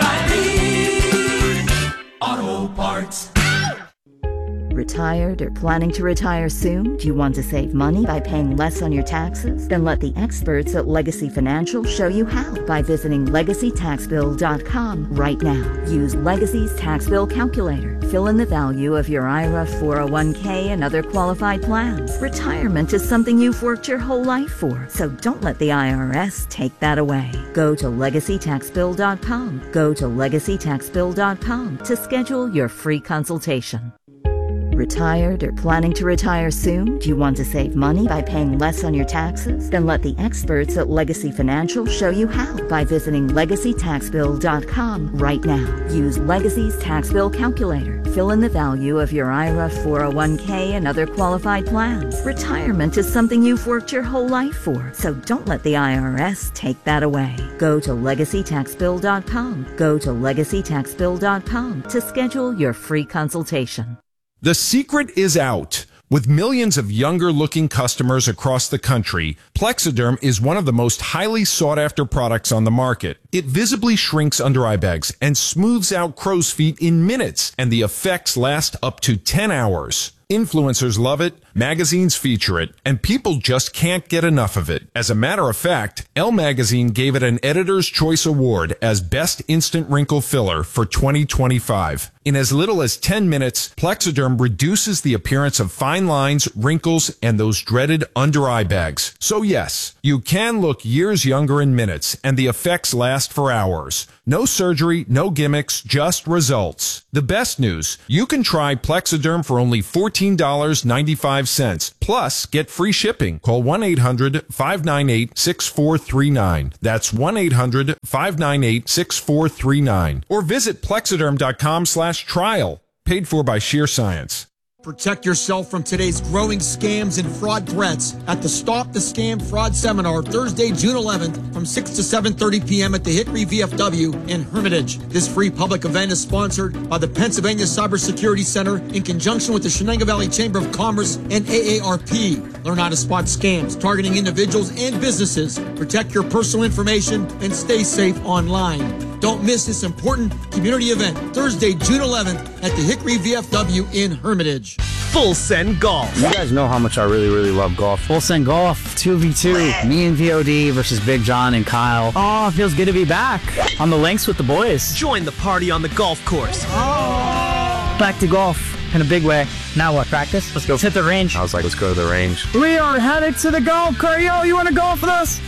oh, oh, O'Reilly Auto Parts. Retired or planning to retire soon? Do you want to save money by paying less on your taxes? Then let the experts at Legacy Financial show you how by visiting legacy tax bill dot com right now. Use Legacy's tax bill calculator. Fill in the value of your I R A, four oh one k, and other qualified plans. Retirement is something you've worked your whole life for, so don't let the I R S take that away. Go to legacy tax bill dot com. Go to legacy tax bill dot com to schedule your free consultation. Retired or planning to retire soon? Do you want to save money by paying less on your taxes? Then let the experts at Legacy Financial show you how by visiting legacy tax bill dot com right now. Use Legacy's tax bill calculator. Fill in the value of your I R A, four oh one k, and other qualified plans. Retirement is something you've worked your whole life for, so don't let the I R S take that away. Go to legacy tax bill dot com. Go to legacy tax bill dot com to schedule your free consultation. The secret is out. With millions of younger-looking customers across the country, Plexiderm is one of the most highly sought-after products on the market. It visibly shrinks under eye bags and smooths out crow's feet in minutes, and the effects last up to ten hours. Influencers love it, magazines feature it, and people just can't get enough of it. As a matter of fact, Elle Magazine gave it an Editor's Choice Award as Best Instant Wrinkle Filler for twenty twenty-five. In as little as ten minutes, Plexiderm reduces the appearance of fine lines, wrinkles, and those dreaded under-eye bags. So yes, you can look years younger in minutes, and the effects last for hours. No surgery, no gimmicks, just results. The best news, you can try Plexiderm for only fourteen dollars and ninety-five cents. Plus, get free shipping. Call one eight hundred, five nine eight, six four three nine. That's one eight hundred, five nine eight, six four three nine. Or visit plexiderm.com slash trial. Paid for by Sheer Science. Protect yourself from today's growing scams and fraud threats at the Stop the Scam Fraud Seminar, Thursday, June eleventh, from six to seven thirty p.m. at the Hickory V F W in Hermitage. This free public event is sponsored by the Pennsylvania Cybersecurity Center in conjunction with the Shenango Valley Chamber of Commerce and A A R P. Learn how to spot scams targeting individuals and businesses. Protect your personal information and stay safe online. Don't miss this important community event, Thursday, June eleventh, at the Hickory V F W in Hermitage. Full Send Golf. You guys know how much I really, really love golf. Full Send Golf, two v two. Me and V O D versus Big John and Kyle. Oh, feels good to be back on the links with the boys. Join the party on the golf course. Oh. Back to golf in a big way. Now what, practice? Let's go hit the range. I was like, let's go to the range. We are headed to the golf cart. Yo, you want to golf with us?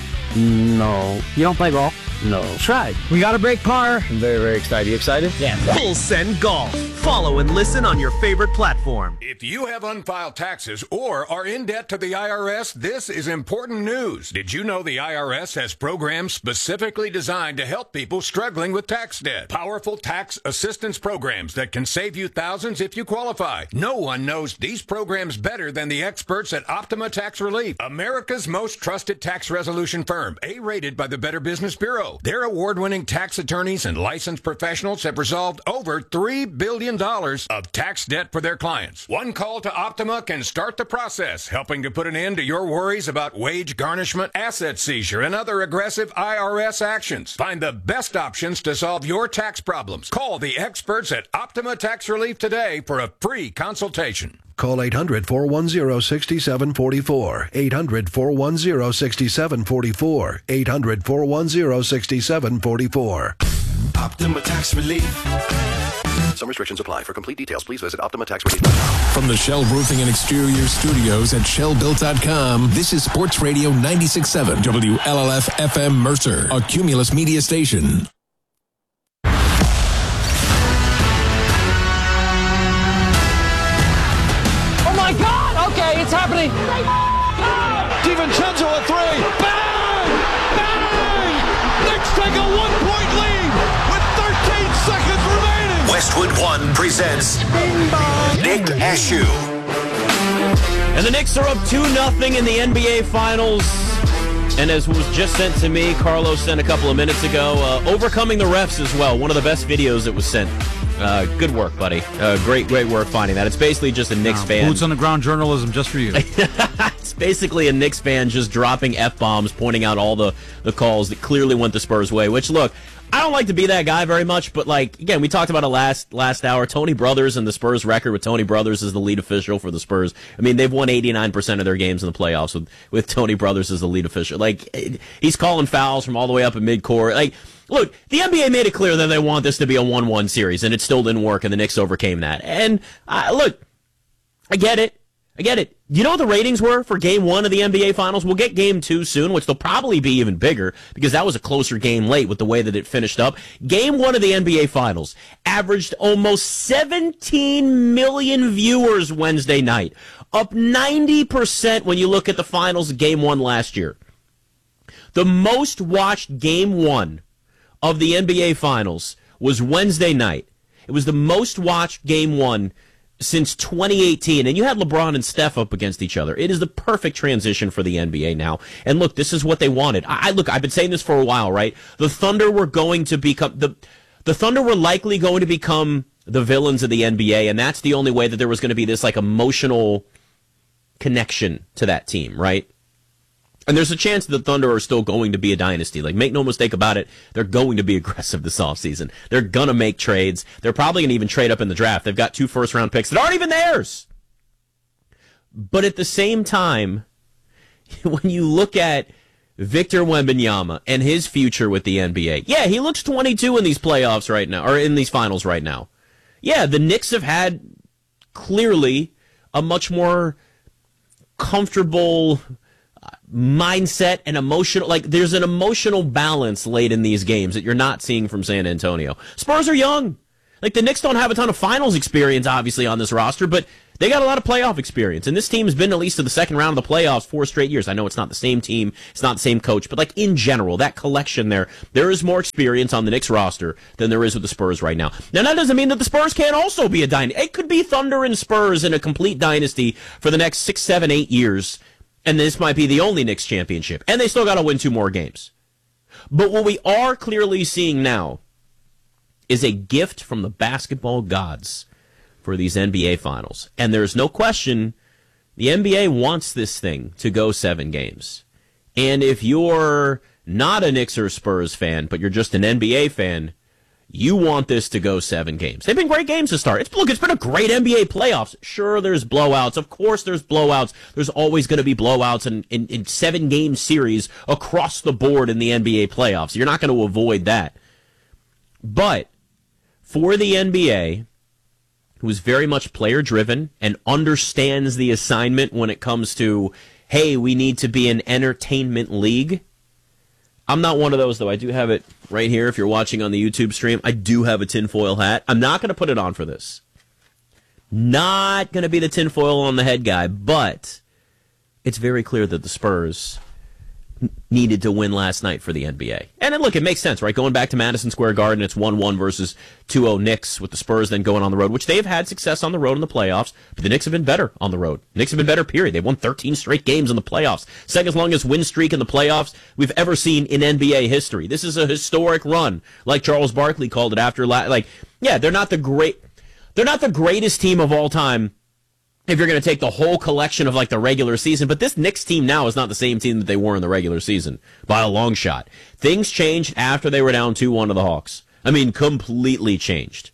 No. You don't play golf? No. Try. We got to break par. I'm very, very excited. You excited? Yeah. Full Send Golf. Follow and listen on your favorite platform. If you have unfiled taxes or are in debt to the I R S, this is important news. Did you know the I R S has programs specifically designed to help people struggling with tax debt? Powerful tax assistance programs that can save you thousands if you qualify. No one knows these programs better than the experts at Optima Tax Relief, America's most trusted tax resolution firm, A-rated by the Better Business Bureau. Their award-winning tax attorneys and licensed professionals have resolved over three billion dollars of tax debt for their clients. One call to Optima can start the process, helping to put an end to your worries about wage garnishment, asset seizure, and other aggressive I R S actions. Find the best options to solve your tax problems. Call the experts at Optima Tax Relief today for a free consultation. Call eight hundred, four one zero, six seven four four. eight hundred, four one zero, six seven four four. eight hundred, four one zero, six seven four four. Optima Tax Relief. Some restrictions apply. For complete details, please visit Optima Tax Relief dot com. From the Shell Roofing and Exterior Studios at shell built dot com, this is Sports Radio ninety-six point seven W L L F F M Mercer, a Cumulus media station. Okay, it's happening. DiVincenzo a three. Bang! Bang! Knicks take a one-point lead with thirteen seconds remaining. Westwood One presents Nick Ashew. And the Knicks are up two nothing in the N B A Finals. And as was just sent to me, Carlos sent a couple of minutes ago, uh, overcoming the refs as well. One of the best videos that was sent. Uh, good work, buddy. Uh, great, great work finding that. It's basically just a Knicks wow, fan. Boots on the ground journalism just for you. It's basically a Knicks fan just dropping F-bombs, pointing out all the, the calls that clearly went the Spurs' way, which, look, I don't like to be that guy very much, but, like, again, we talked about it last last hour. Tony Brothers and the Spurs record with Tony Brothers as the lead official for the Spurs. I mean, they've won eighty-nine percent of their games in the playoffs with, with Tony Brothers as the lead official. Like, he's calling fouls from all the way up in midcourt. Like, look, the N B A made it clear that they want this to be a one one series, and it still didn't work, and the Knicks overcame that. And, uh, look, I get it. I get it. You know what the ratings were for game one of the N B A Finals? We'll get game two soon, which they'll probably be even bigger because that was a closer game late with the way that it finished up. Game one of the N B A Finals averaged almost seventeen million viewers Wednesday night, up ninety percent when you look at the finals of game one last year. The most watched game one of the N B A Finals was Wednesday night. It was the most watched game one since twenty eighteen, and you had LeBron and Steph up against each other. It is the perfect transition for the N B A now. And look, this is what they wanted. I, I look, I've been saying this for a while, right? The Thunder were going to become the the Thunder were likely going to become the villains of the N B A, and that's the only way that there was going to be this like emotional connection to that team, right? And there's a chance that the Thunder are still going to be a dynasty. Like, make no mistake about it, they're going to be aggressive this offseason. They're going to make trades. They're probably going to even trade up in the draft. They've got two first-round picks that aren't even theirs. But at the same time, when you look at Victor Wembanyama and his future with the N B A, yeah, he looks twenty-two in these playoffs right now, or in these finals right now. Yeah, the Knicks have had clearly a much more comfortable mindset and emotional, like there's an emotional balance late in these games that you're not seeing from San Antonio. Spurs are young. Like, the Knicks don't have a ton of finals experience, obviously, on this roster, but they got a lot of playoff experience. And this team has been at least to the second round of the playoffs four straight years. I know it's not the same team, it's not the same coach, but like in general, that collection there, there is more experience on the Knicks roster than there is with the Spurs right now. Now, that doesn't mean that the Spurs can't also be a dynasty. It could be Thunder and Spurs in a complete dynasty for the next six, seven, eight years. And this might be the only Knicks championship. And they still got to win two more games. But what we are clearly seeing now is a gift from the basketball gods for these N B A finals. And there's no question the N B A wants this thing to go seven games. And if you're not a Knicks or Spurs fan, but you're just an N B A fan, you want this to go seven games. They've been great games to start. It's, look, it's been a great N B A playoffs. Sure, there's blowouts. Of course there's blowouts. There's always going to be blowouts in, in, in seven-game series across the board in the N B A playoffs. You're not going to avoid that. But for the N B A, who's very much player-driven and understands the assignment when it comes to, hey, we need to be an entertainment league. I'm not one of those, though. I do have it right here. If you're watching on the YouTube stream, I do have a tinfoil hat. I'm not going to put it on for this. Not going to be the tinfoil on the head guy, but it's very clear that the Spurs needed to win last night for the N B A. And then, look, it makes sense, right? Going back to Madison Square Garden, it's one one versus two oh Knicks with the Spurs then going on the road, which they've had success on the road in the playoffs, but the Knicks have been better on the road. Knicks have been better, period. They've won thirteen straight games in the playoffs. Second longest win streak in the playoffs we've ever seen in N B A history. This is a historic run, like Charles Barkley called it after, la- like, yeah, they're not the great, they're not the greatest team of all time, if you're going to take the whole collection of like the regular season, but this Knicks team now is not the same team that they were in the regular season by a long shot. Things changed after they were down two one to the Hawks. I mean, completely changed.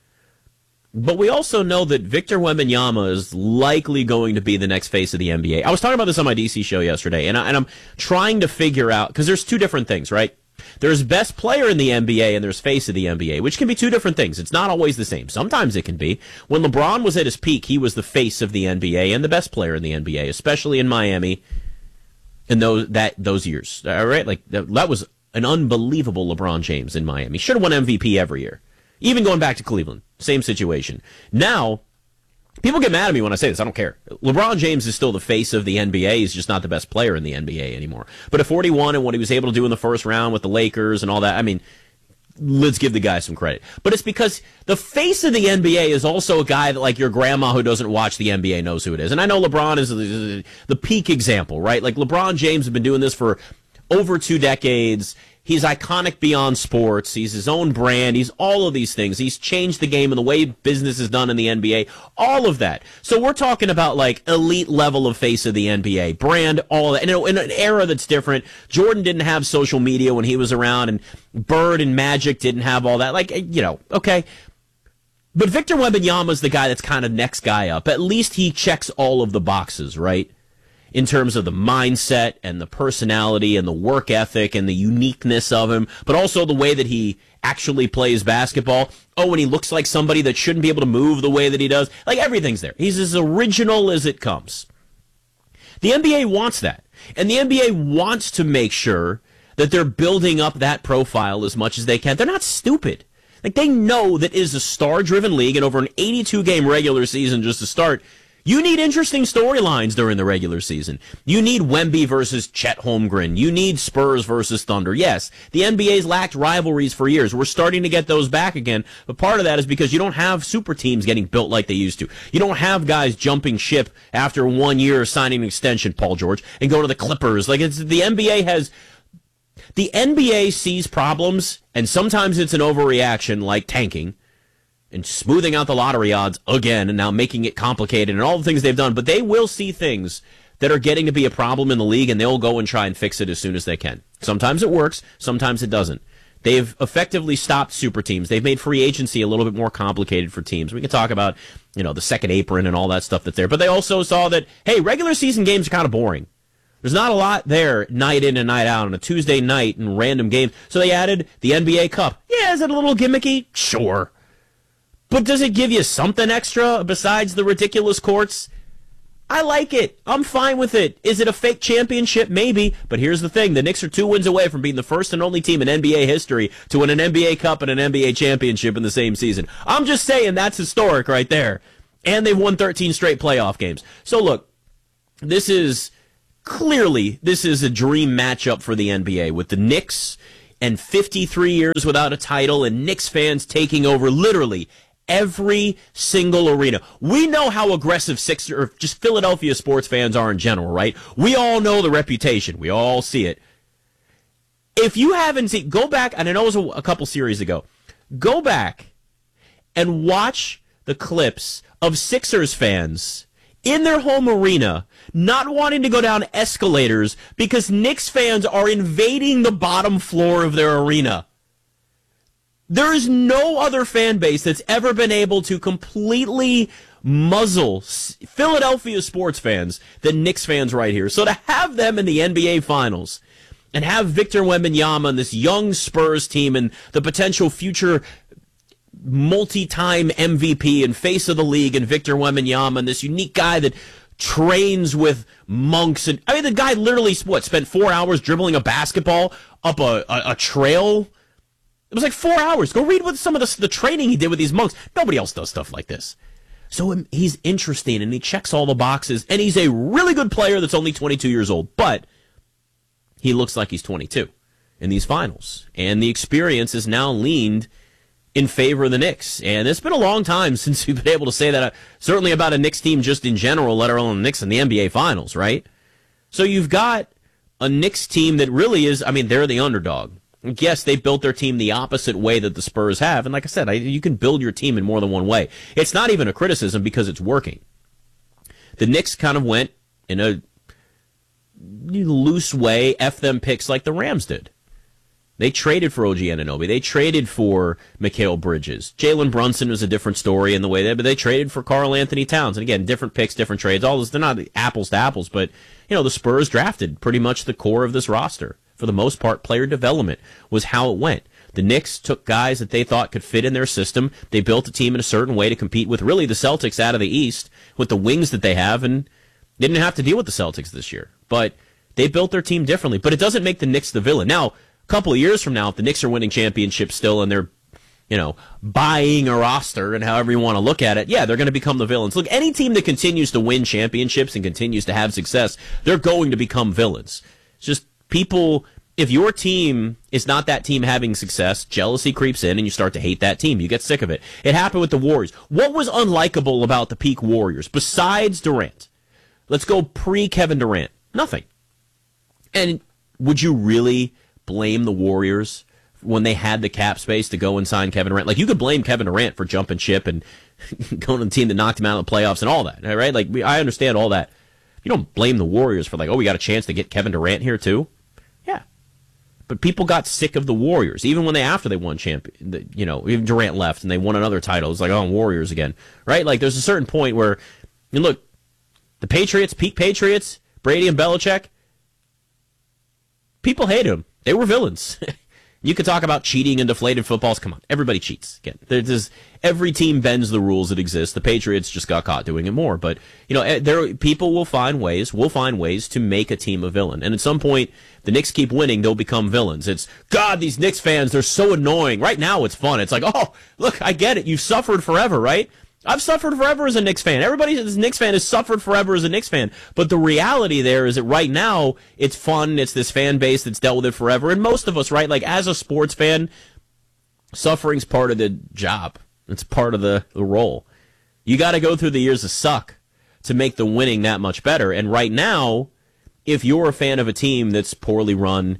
But we also know that Victor Wembanyama is likely going to be the next face of the N B A. I was talking about this on my D C show yesterday, and, I, and I'm trying to figure out, because there's two different things, right? There's best player in the N B A and there's face of the N B A, which can be two different things. It's not always the same. Sometimes it can be. When LeBron was at his peak, he was the face of the N B A and the best player in the N B A, especially in Miami in those that those years. All right, like that, that was an unbelievable LeBron James in Miami. Should have won M V P every year. Even going back to Cleveland, same situation. Now, people get mad at me when I say this. I don't care. LeBron James is still the face of the N B A. He's just not the best player in the N B A anymore. But at forty-one and what he was able to do in the first round with the Lakers and all that, I mean, let's give the guy some credit. But it's because the face of the N B A is also a guy that, like, your grandma who doesn't watch the N B A knows who it is. And I know LeBron is the, the peak example, right? Like, LeBron James has been doing this for over two decades. He's iconic beyond sports. He's his own brand. He's all of these things. He's changed the game and the way business is done in the N B A. All of that. So we're talking about like elite level of face of the N B A. Brand, all that. In an era that's different. Jordan didn't have social media when he was around, and Bird and Magic didn't have all that. Like, you know, okay. But Victor Wembanyama's the guy that's kind of next guy up. At least he checks all of the boxes, right? In terms of the mindset and the personality and the work ethic and the uniqueness of him, but also the way that he actually plays basketball. Oh, and he looks like somebody that shouldn't be able to move the way that he does. Like, everything's there. He's as original as it comes. The N B A wants that. And the N B A wants to make sure that they're building up that profile as much as they can. They're not stupid. Like, they know that it is a star-driven league, and over an eighty-two game regular season just to start, you need interesting storylines during the regular season. You need Wemby versus Chet Holmgren. You need Spurs versus Thunder. Yes, the N B A's lacked rivalries for years. We're starting to get those back again, but part of that is because you don't have super teams getting built like they used to. You don't have guys jumping ship after one year signing an extension, Paul George, and go to the Clippers. Like, it's the N B A has... The N B A sees problems, and sometimes it's an overreaction, like tanking. and smoothing out the lottery odds again and now making it complicated and all the things they've done. But they will see things that are getting to be a problem in the league, and they'll go and try and fix it as soon as they can. Sometimes it works, sometimes it doesn't. They've effectively stopped super teams. They've made free agency a little bit more complicated for teams. We can talk about, you know, the second apron and all that stuff that's there. But they also saw that, hey, regular season games are kind of boring. There's not a lot there night in and night out on a Tuesday night and random games. So they added the N B A Cup. Yeah, is it a little gimmicky? Sure. But does it give you something extra besides the ridiculous courts? I like it. I'm fine with it. Is it a fake championship? Maybe. But here's the thing. The Knicks are two wins away from being the first and only team in N B A history to win an N B A Cup and an N B A championship in the same season. I'm just saying that's historic right there. And they've won thirteen straight playoff games. So look, this is clearly, this is a dream matchup for the N B A with the Knicks and fifty-three years without a title and Knicks fans taking over literally every single arena. We know how aggressive Sixers, or just Philadelphia sports fans are in general, right? We all know the reputation. We all see it. If you haven't seen, go back, and I know it was a, a couple series ago, go back and watch the clips of Sixers fans in their home arena not wanting to go down escalators because Knicks fans are invading the bottom floor of their arena. There is no other fan base that's ever been able to completely muzzle Philadelphia sports fans than Knicks fans right here. So to have them in the N B A Finals and have Victor Wembanyama and this young Spurs team and the potential future multi-time M V P and face of the league and Victor Wembanyama and this unique guy that trains with monks. And I mean, the guy literally, what, spent four hours dribbling a basketball up a, a, a trail. It was like four hours. Go read what some of the, the training he did with these monks. Nobody else does stuff like this. So he's interesting, and he checks all the boxes, and he's a really good player that's only twenty-two years old, but he looks like he's twenty-two in these finals. And the experience is now leaned in favor of the Knicks. And it's been a long time since we've been able to say that, uh, certainly about a Knicks team just in general, let alone the Knicks in the N B A Finals, right? So you've got a Knicks team that really is, I mean, they're the underdog. Yes, they built their team the opposite way that the Spurs have. And like I said, I, you can build your team in more than one way. It's not even a criticism because it's working. The Knicks kind of went in a loose way, F them picks like the Rams did. They traded for O G Anunoby. They traded for Mikal Bridges. Jalen Brunson was a different story in the way that, but they traded for Karl Anthony Towns. And again, different picks, different trades. All this, they're not apples to apples, but you know, the Spurs drafted pretty much the core of this roster. For the most part, player development was how it went. The Knicks took guys that they thought could fit in their system. They built a team in a certain way to compete with really the Celtics out of the East with the wings that they have, and they didn't have to deal with the Celtics this year. But they built their team differently. But it doesn't make the Knicks the villain. Now, a couple of years from now, if the Knicks are winning championships still and they're, you know, buying a roster and however you want to look at it, yeah, they're going to become the villains. Look, any team that continues to win championships and continues to have success, they're going to become villains. It's just people, if your team is not that team having success, jealousy creeps in and you start to hate that team. You get sick of it. It happened with the Warriors. What was unlikable about the peak Warriors besides Durant? Let's go pre-Kevin Durant. Nothing. And would you really blame the Warriors when they had the cap space to go and sign Kevin Durant? Like, you could blame Kevin Durant for jumping ship and going to the team that knocked him out of the playoffs and all that, right? Like, I understand all that. You don't blame the Warriors for, like, oh, we got a chance to get Kevin Durant here too. Yeah. But people got sick of the Warriors, even when they, after they won champion, you know, even Durant left and they won another title. It's like, oh, Warriors again, right? Like, there's a certain point where, you know, look, the Patriots, peak Patriots, Brady and Belichick, people hated them. They were villains. You could talk about cheating and deflated footballs. Come on, everybody cheats. Again, there's, every team bends the rules that exist. The Patriots just got caught doing it more. But, you know, there people will find ways, will find ways to make a team a villain. And at some point, the Knicks keep winning, they'll become villains. It's, God, these Knicks fans, they're so annoying. Right now, it's fun. It's like, oh, look, I get it. You've suffered forever, right? I've suffered forever as a Knicks fan. Everybody as a Knicks fan has suffered forever as a Knicks fan. But the reality there is that right now, it's fun. It's this fan base that's dealt with it forever. And most of us, right, like as a sports fan, suffering's part of the job. It's part of the, the role. You got to go through the years of suck to make the winning that much better. And right now, if you're a fan of a team that's poorly run,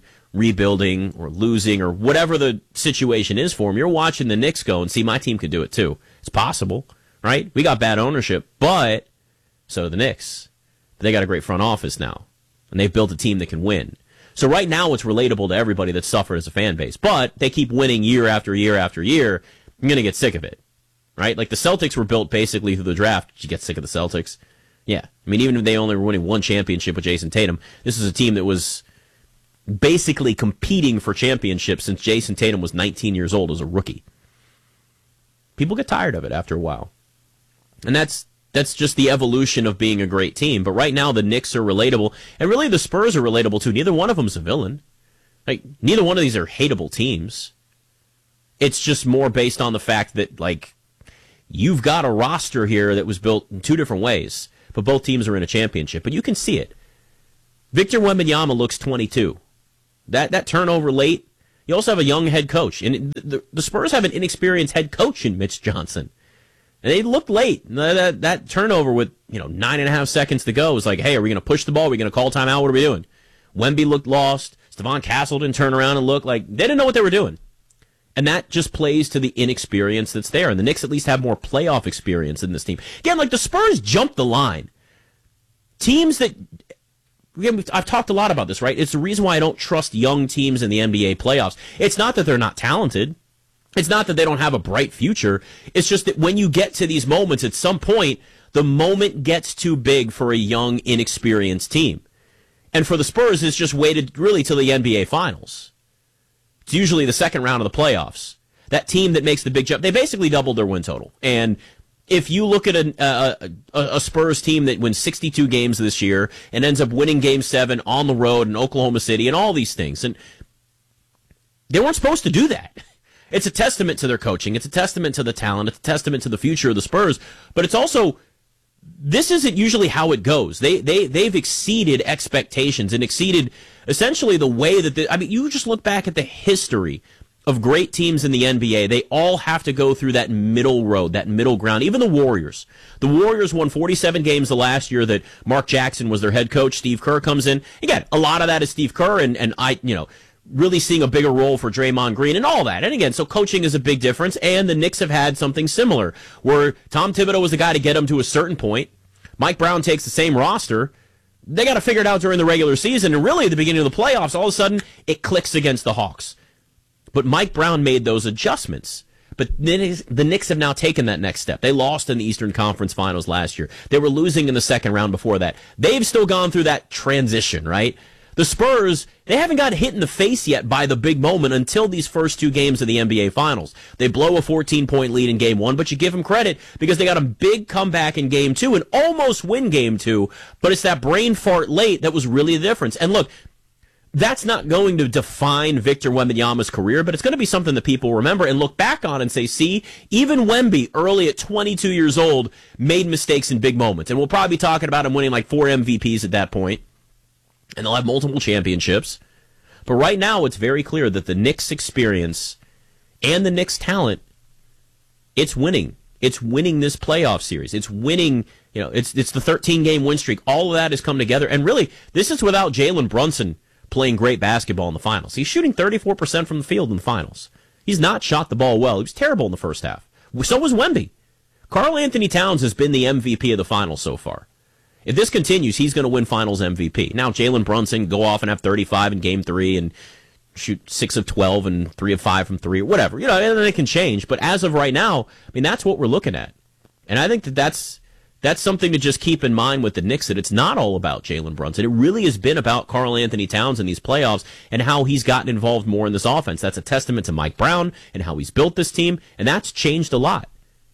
rebuilding, or losing, or whatever the situation is for them, you're watching the Knicks go and see, my team could do it too. It's possible, right? We got bad ownership, but so do the Knicks. But they got a great front office now, and they've built a team that can win. So right now it's relatable to everybody that's suffered as a fan base, but they keep winning year after year after year. I'm going to get sick of it, right? Like the Celtics were built basically through the draft. Did you get sick of the Celtics? Yeah. I mean, even if they only were winning one championship with Jason Tatum, this is a team that was basically competing for championships since Jason Tatum was nineteen years old as a rookie. People get tired of it after a while. And that's that's just the evolution of being a great team. But right now the Knicks are relatable, and really the Spurs are relatable too. Neither one of them's a villain. Like neither one of these are hateable teams. It's just more based on the fact that like you've got a roster here that was built in two different ways, but both teams are in a championship. But you can see it. Victor Wembanyama looks twenty-two. That that turnover late. You also have a young head coach, and the, the Spurs have an inexperienced head coach in Mitch Johnson. And they looked late. That, that turnover with you know nine and a half seconds to go was like, hey, are we going to push the ball? Are we going to call timeout? What are we doing? Wemby looked lost. Stephon Castle didn't turn around and look like they didn't know what they were doing. And that just plays to the inexperience that's there. And the Knicks at least have more playoff experience in this team. Again, like the Spurs jumped the line. Teams that... Again, I've talked a lot about this, right? It's the reason why I don't trust young teams in the N B A playoffs. It's not that they're not talented. It's not that they don't have a bright future. It's just that when you get to these moments, at some point, the moment gets too big for a young, inexperienced team. And for the Spurs, it's just waited really till the N B A Finals. It's usually the second round of the playoffs. That team that makes the big jump, they basically doubled their win total. And if you look at a, a, a Spurs team that wins sixty-two games this year and ends up winning Game seven on the road in Oklahoma City and all these things, and they weren't supposed to do that. It's a testament to their coaching. It's a testament to the talent. It's a testament to the future of the Spurs. But it's also, this isn't usually how it goes. They, they, they've exceeded expectations and exceeded essentially the way that, the, I mean, you just look back at the history of great teams in the N B A. They all have to go through that middle road, that middle ground. Even the Warriors. The Warriors won forty-seven games the last year that Mark Jackson was their head coach. Steve Kerr comes in. Again, a lot of that is Steve Kerr and, and I, you know, really seeing a bigger role for Draymond Green and all that. And again, so coaching is a big difference, and the Knicks have had something similar, where Tom Thibodeau was the guy to get them to a certain point. Mike Brown takes the same roster. They got to figure it out during the regular season, and really at the beginning of the playoffs, all of a sudden, it clicks against the Hawks. But Mike Brown made those adjustments. But the Knicks have now taken that next step. They lost in the Eastern Conference Finals last year. They were losing in the second round before that. They've still gone through that transition, right? The Spurs, they haven't got hit in the face yet by the big moment until these first two games of the N B A Finals. They blow a fourteen-point lead in Game one, but you give them credit because they got a big comeback in Game two and almost win Game two, but it's that brain fart late that was really the difference. And look, that's not going to define Victor Wembanyama's career, but it's going to be something that people remember and look back on and say, see, even Wemby, early at twenty-two years old, made mistakes in big moments. And we'll probably be talking about him winning like four M V Ps at that point. And they'll have multiple championships. But right now, it's very clear that the Knicks' experience and the Knicks' talent, it's winning. It's winning this playoff series. It's winning, you know, it's it's the thirteen-game win streak. All of that has come together. And really, this is without Jalen Brunson playing great basketball in the finals. He's shooting thirty-four percent from the field in the finals. He's not shot the ball well. He was terrible in the first half. So was Wemby. Karl Anthony Towns has been the M V P of the finals so far. If this continues, he's going to win finals M V P. Now, Jalen Brunson go off and have thirty-five in game three and shoot six of twelve and three of five from three or whatever. You know, and it can change. But as of right now, I mean, that's what we're looking at. And I think that that's, that's something to just keep in mind with the Knicks, that it's not all about Jalen Brunson. It really has been about Karl Anthony Towns in these playoffs and how he's gotten involved more in this offense. That's a testament to Mike Brown and how he's built this team, and that's changed a lot.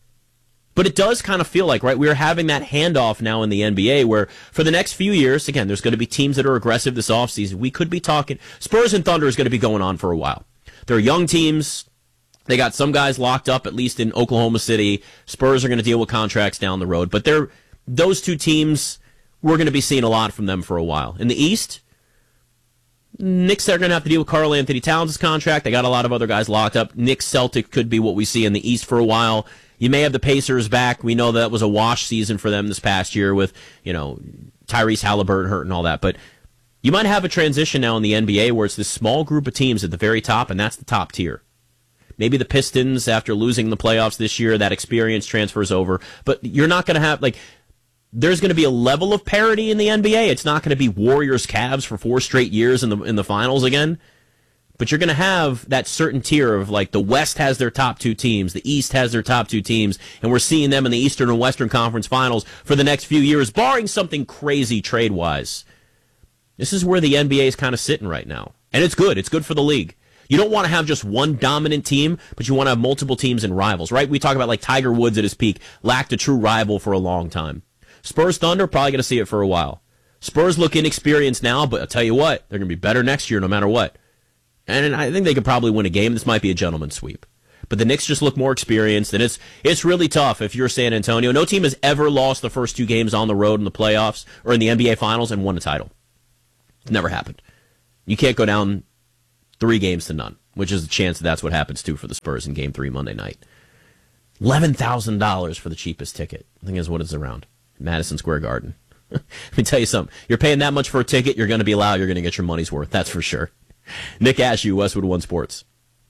But it does kind of feel like, right, we're having that handoff now in the N B A where for the next few years, again, there's going to be teams that are aggressive this offseason. We could be talking, Spurs and Thunder is going to be going on for a while. They're young teams. They got some guys locked up, at least in Oklahoma City. Spurs are going to deal with contracts down the road. But they're, those two teams, we're going to be seeing a lot from them for a while. In the East, Knicks are going to have to deal with Karl Anthony Towns' contract. They got a lot of other guys locked up. Knicks Celtic could be what we see in the East for a while. You may have the Pacers back. We know that was a wash season for them this past year with, you know, Tyrese Halliburton hurt and all that. But you might have a transition now in the N B A where it's this small group of teams at the very top, and that's the top tier. Maybe the Pistons, after losing the playoffs this year, that experience transfers over. But you're not going to have, like, there's going to be a level of parity in the N B A. It's not going to be Warriors Cavs for four straight years in the in the finals again. But you're going to have that certain tier of, like, the West has their top two teams, the East has their top two teams, and we're seeing them in the Eastern and Western Conference Finals for the next few years, barring something crazy trade-wise. This is where the N B A is kind of sitting right now. And it's good. It's good for the league. You don't want to have just one dominant team, but you want to have multiple teams and rivals, right? We talk about, like, Tiger Woods at his peak, lacked a true rival for a long time. Spurs Thunder, probably going to see it for a while. Spurs look inexperienced now, but I'll tell you what, they're going to be better next year no matter what. And I think they could probably win a game. This might be a gentleman's sweep. But the Knicks just look more experienced, and it's it's really tough if you're San Antonio. No team has ever lost the first two games on the road in the playoffs or in the N B A Finals and won a title. It's never happened. You can't go down three games to none, which is a chance that that's what happens, too, for the Spurs in Game three Monday night. eleven thousand dollars for the cheapest ticket, I think is what it's around. Madison Square Garden. Let me tell you something. You're paying that much for a ticket, you're going to be loud, you're going to get your money's worth. That's for sure. Nick Ashew, Westwood One Sports.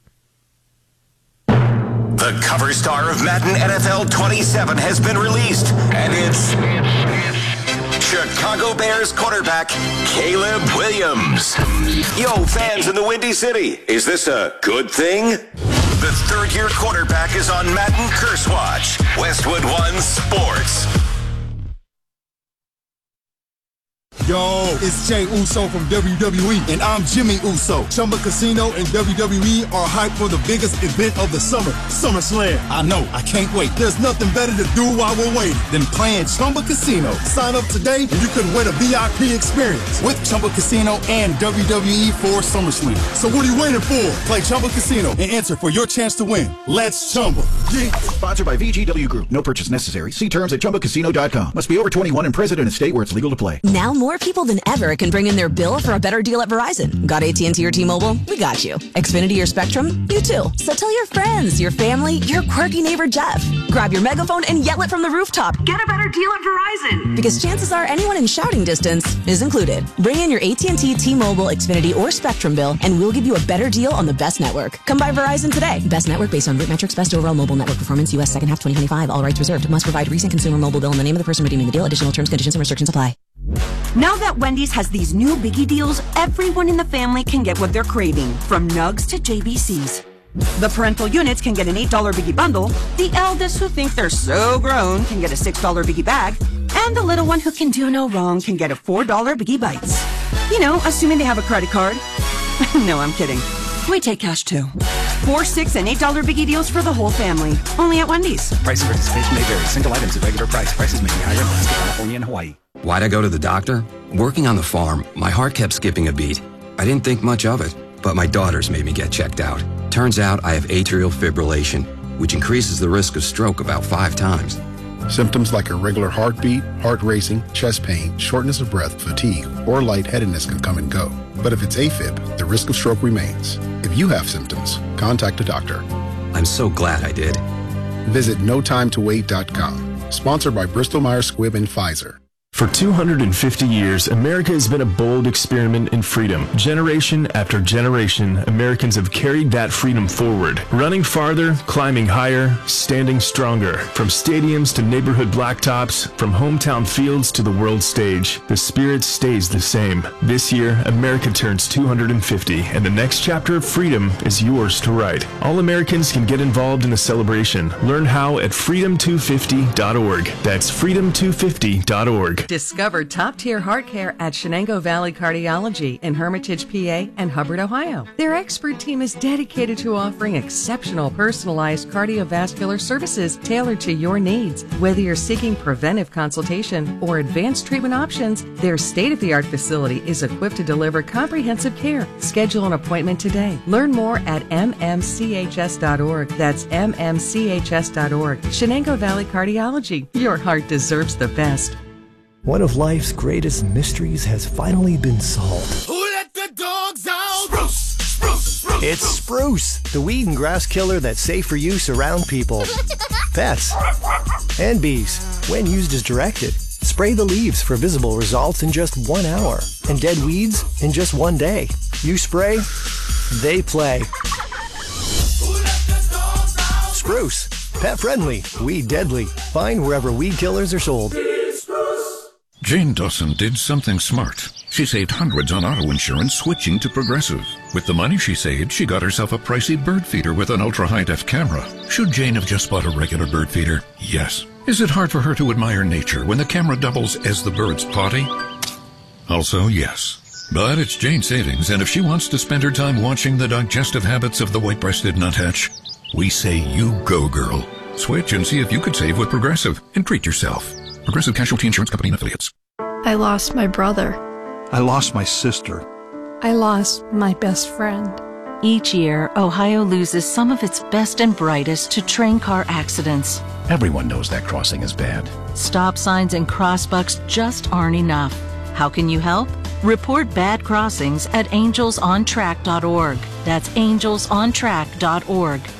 The cover star of Madden N F L twenty-seven has been released, and it's Chicago Bears quarterback Caleb Williams. Yo, fans in the Windy City, is this a good thing? The third-year quarterback is on Madden Curse Watch. Westwood One Sports. Yo, it's Jay Uso from W W E, and I'm Jimmy Uso. Chumba Casino and W W E are hyped for the biggest event of the summer, SummerSlam. I know, I can't wait. There's nothing better to do while we're waiting than playing Chumba Casino. Sign up today, and you could win a V I P experience with Chumba Casino and W W E for SummerSlam. So what are you waiting for? Play Chumba Casino and enter for your chance to win. Let's Chumba. Yeah. Sponsored by V G W Group. No purchase necessary. See terms at Chumba Casino dot com. Must be over twenty-one and present in a state where it's legal to play. Now more people than ever can bring in their bill for a better deal at Verizon. Got A T and T or T-Mobile? We got you. Xfinity or Spectrum? You too. So tell your friends, your family, your quirky neighbor Jeff. Grab your megaphone and yell it from the rooftop. Get a better deal at Verizon. Because chances are anyone in shouting distance is included. Bring in your A T and T, T-Mobile, Xfinity, or Spectrum bill, and we'll give you a better deal on the best network. Come by Verizon today. Best network based on root metrics, best overall mobile network performance, U S second half twenty twenty-five. All rights reserved. Must provide recent consumer mobile bill in the name of the person redeeming the deal. Additional terms, conditions, and restrictions apply. Now that Wendy's has these new biggie deals, everyone in the family can get what they're craving, from nugs to J B Cs. The parental units can get an eight dollar biggie bundle, the eldest who think they're so grown can get a six dollar biggie bag, and the little one who can do no wrong can get a four dollar biggie bites. You know, assuming they have a credit card. No, I'm kidding. We take cash too. Four, six, and eight dollar biggie deals for the whole family. Only at Wendy's. Price and participation may vary. Single items at regular price. Prices may be higher in Alaska, California, and Hawaii. Why'd I go to the doctor? Working on the farm, my heart kept skipping a beat. I didn't think much of it, but my daughters made me get checked out. Turns out I have atrial fibrillation, which increases the risk of stroke about five times. Symptoms like irregular heartbeat, heart racing, chest pain, shortness of breath, fatigue, or lightheadedness can come and go. But if it's AFib, the risk of stroke remains. If you have symptoms, contact a doctor. I'm so glad I did. Visit no time to wait dot com. Sponsored by Bristol Myers Squibb and Pfizer. For two hundred fifty years, America has been a bold experiment in freedom. Generation after generation, Americans have carried that freedom forward, running farther, climbing higher, standing stronger. From stadiums to neighborhood blacktops, from hometown fields to the world stage, the spirit stays the same. This year, America turns two hundred fifty, and the next chapter of freedom is yours to write. All Americans can get involved in the celebration. Learn how at freedom two fifty dot org. That's freedom two fifty dot org. Discover top-tier heart care at Shenango Valley Cardiology in Hermitage, P A and Hubbard, Ohio. Their expert team is dedicated to offering exceptional personalized cardiovascular services tailored to your needs. Whether you're seeking preventive consultation or advanced treatment options, their state-of-the-art facility is equipped to deliver comprehensive care. Schedule an appointment today. Learn more at m m c h s dot org. That's m m c h s dot org. Shenango Valley Cardiology. Your heart deserves the best. One of life's greatest mysteries has finally been solved. Who let the dogs out? Spruce, spruce, spruce. It's Spruce, the weed and grass killer that's safe for use around people, pets, and bees when used as directed. Spray the leaves for visible results in just one hour and dead weeds in just one day. You spray, they play. Who let the Spruce. Pet friendly, weed deadly. Find wherever weed killers are sold. Jane Dawson did something smart. She saved hundreds on auto insurance switching to Progressive. With the money she saved, she got herself a pricey bird feeder with an ultra-high-def camera. Should Jane have just bought a regular bird feeder? Yes. Is it hard for her to admire nature when the camera doubles as the bird's potty? Also, yes. But it's Jane's savings, and if she wants to spend her time watching the digestive habits of the white-breasted nuthatch, we say you go, girl. Switch and see if you could save with Progressive and treat yourself. Progressive Casualty Insurance Company and Affiliates. I lost my brother. I lost my sister. I lost my best friend. Each year, Ohio loses some of its best and brightest to train car accidents. Everyone knows that crossing is bad. Stop signs and crossbucks just aren't enough. How can you help? Report bad crossings at angels on track dot org. That's angels on track dot org.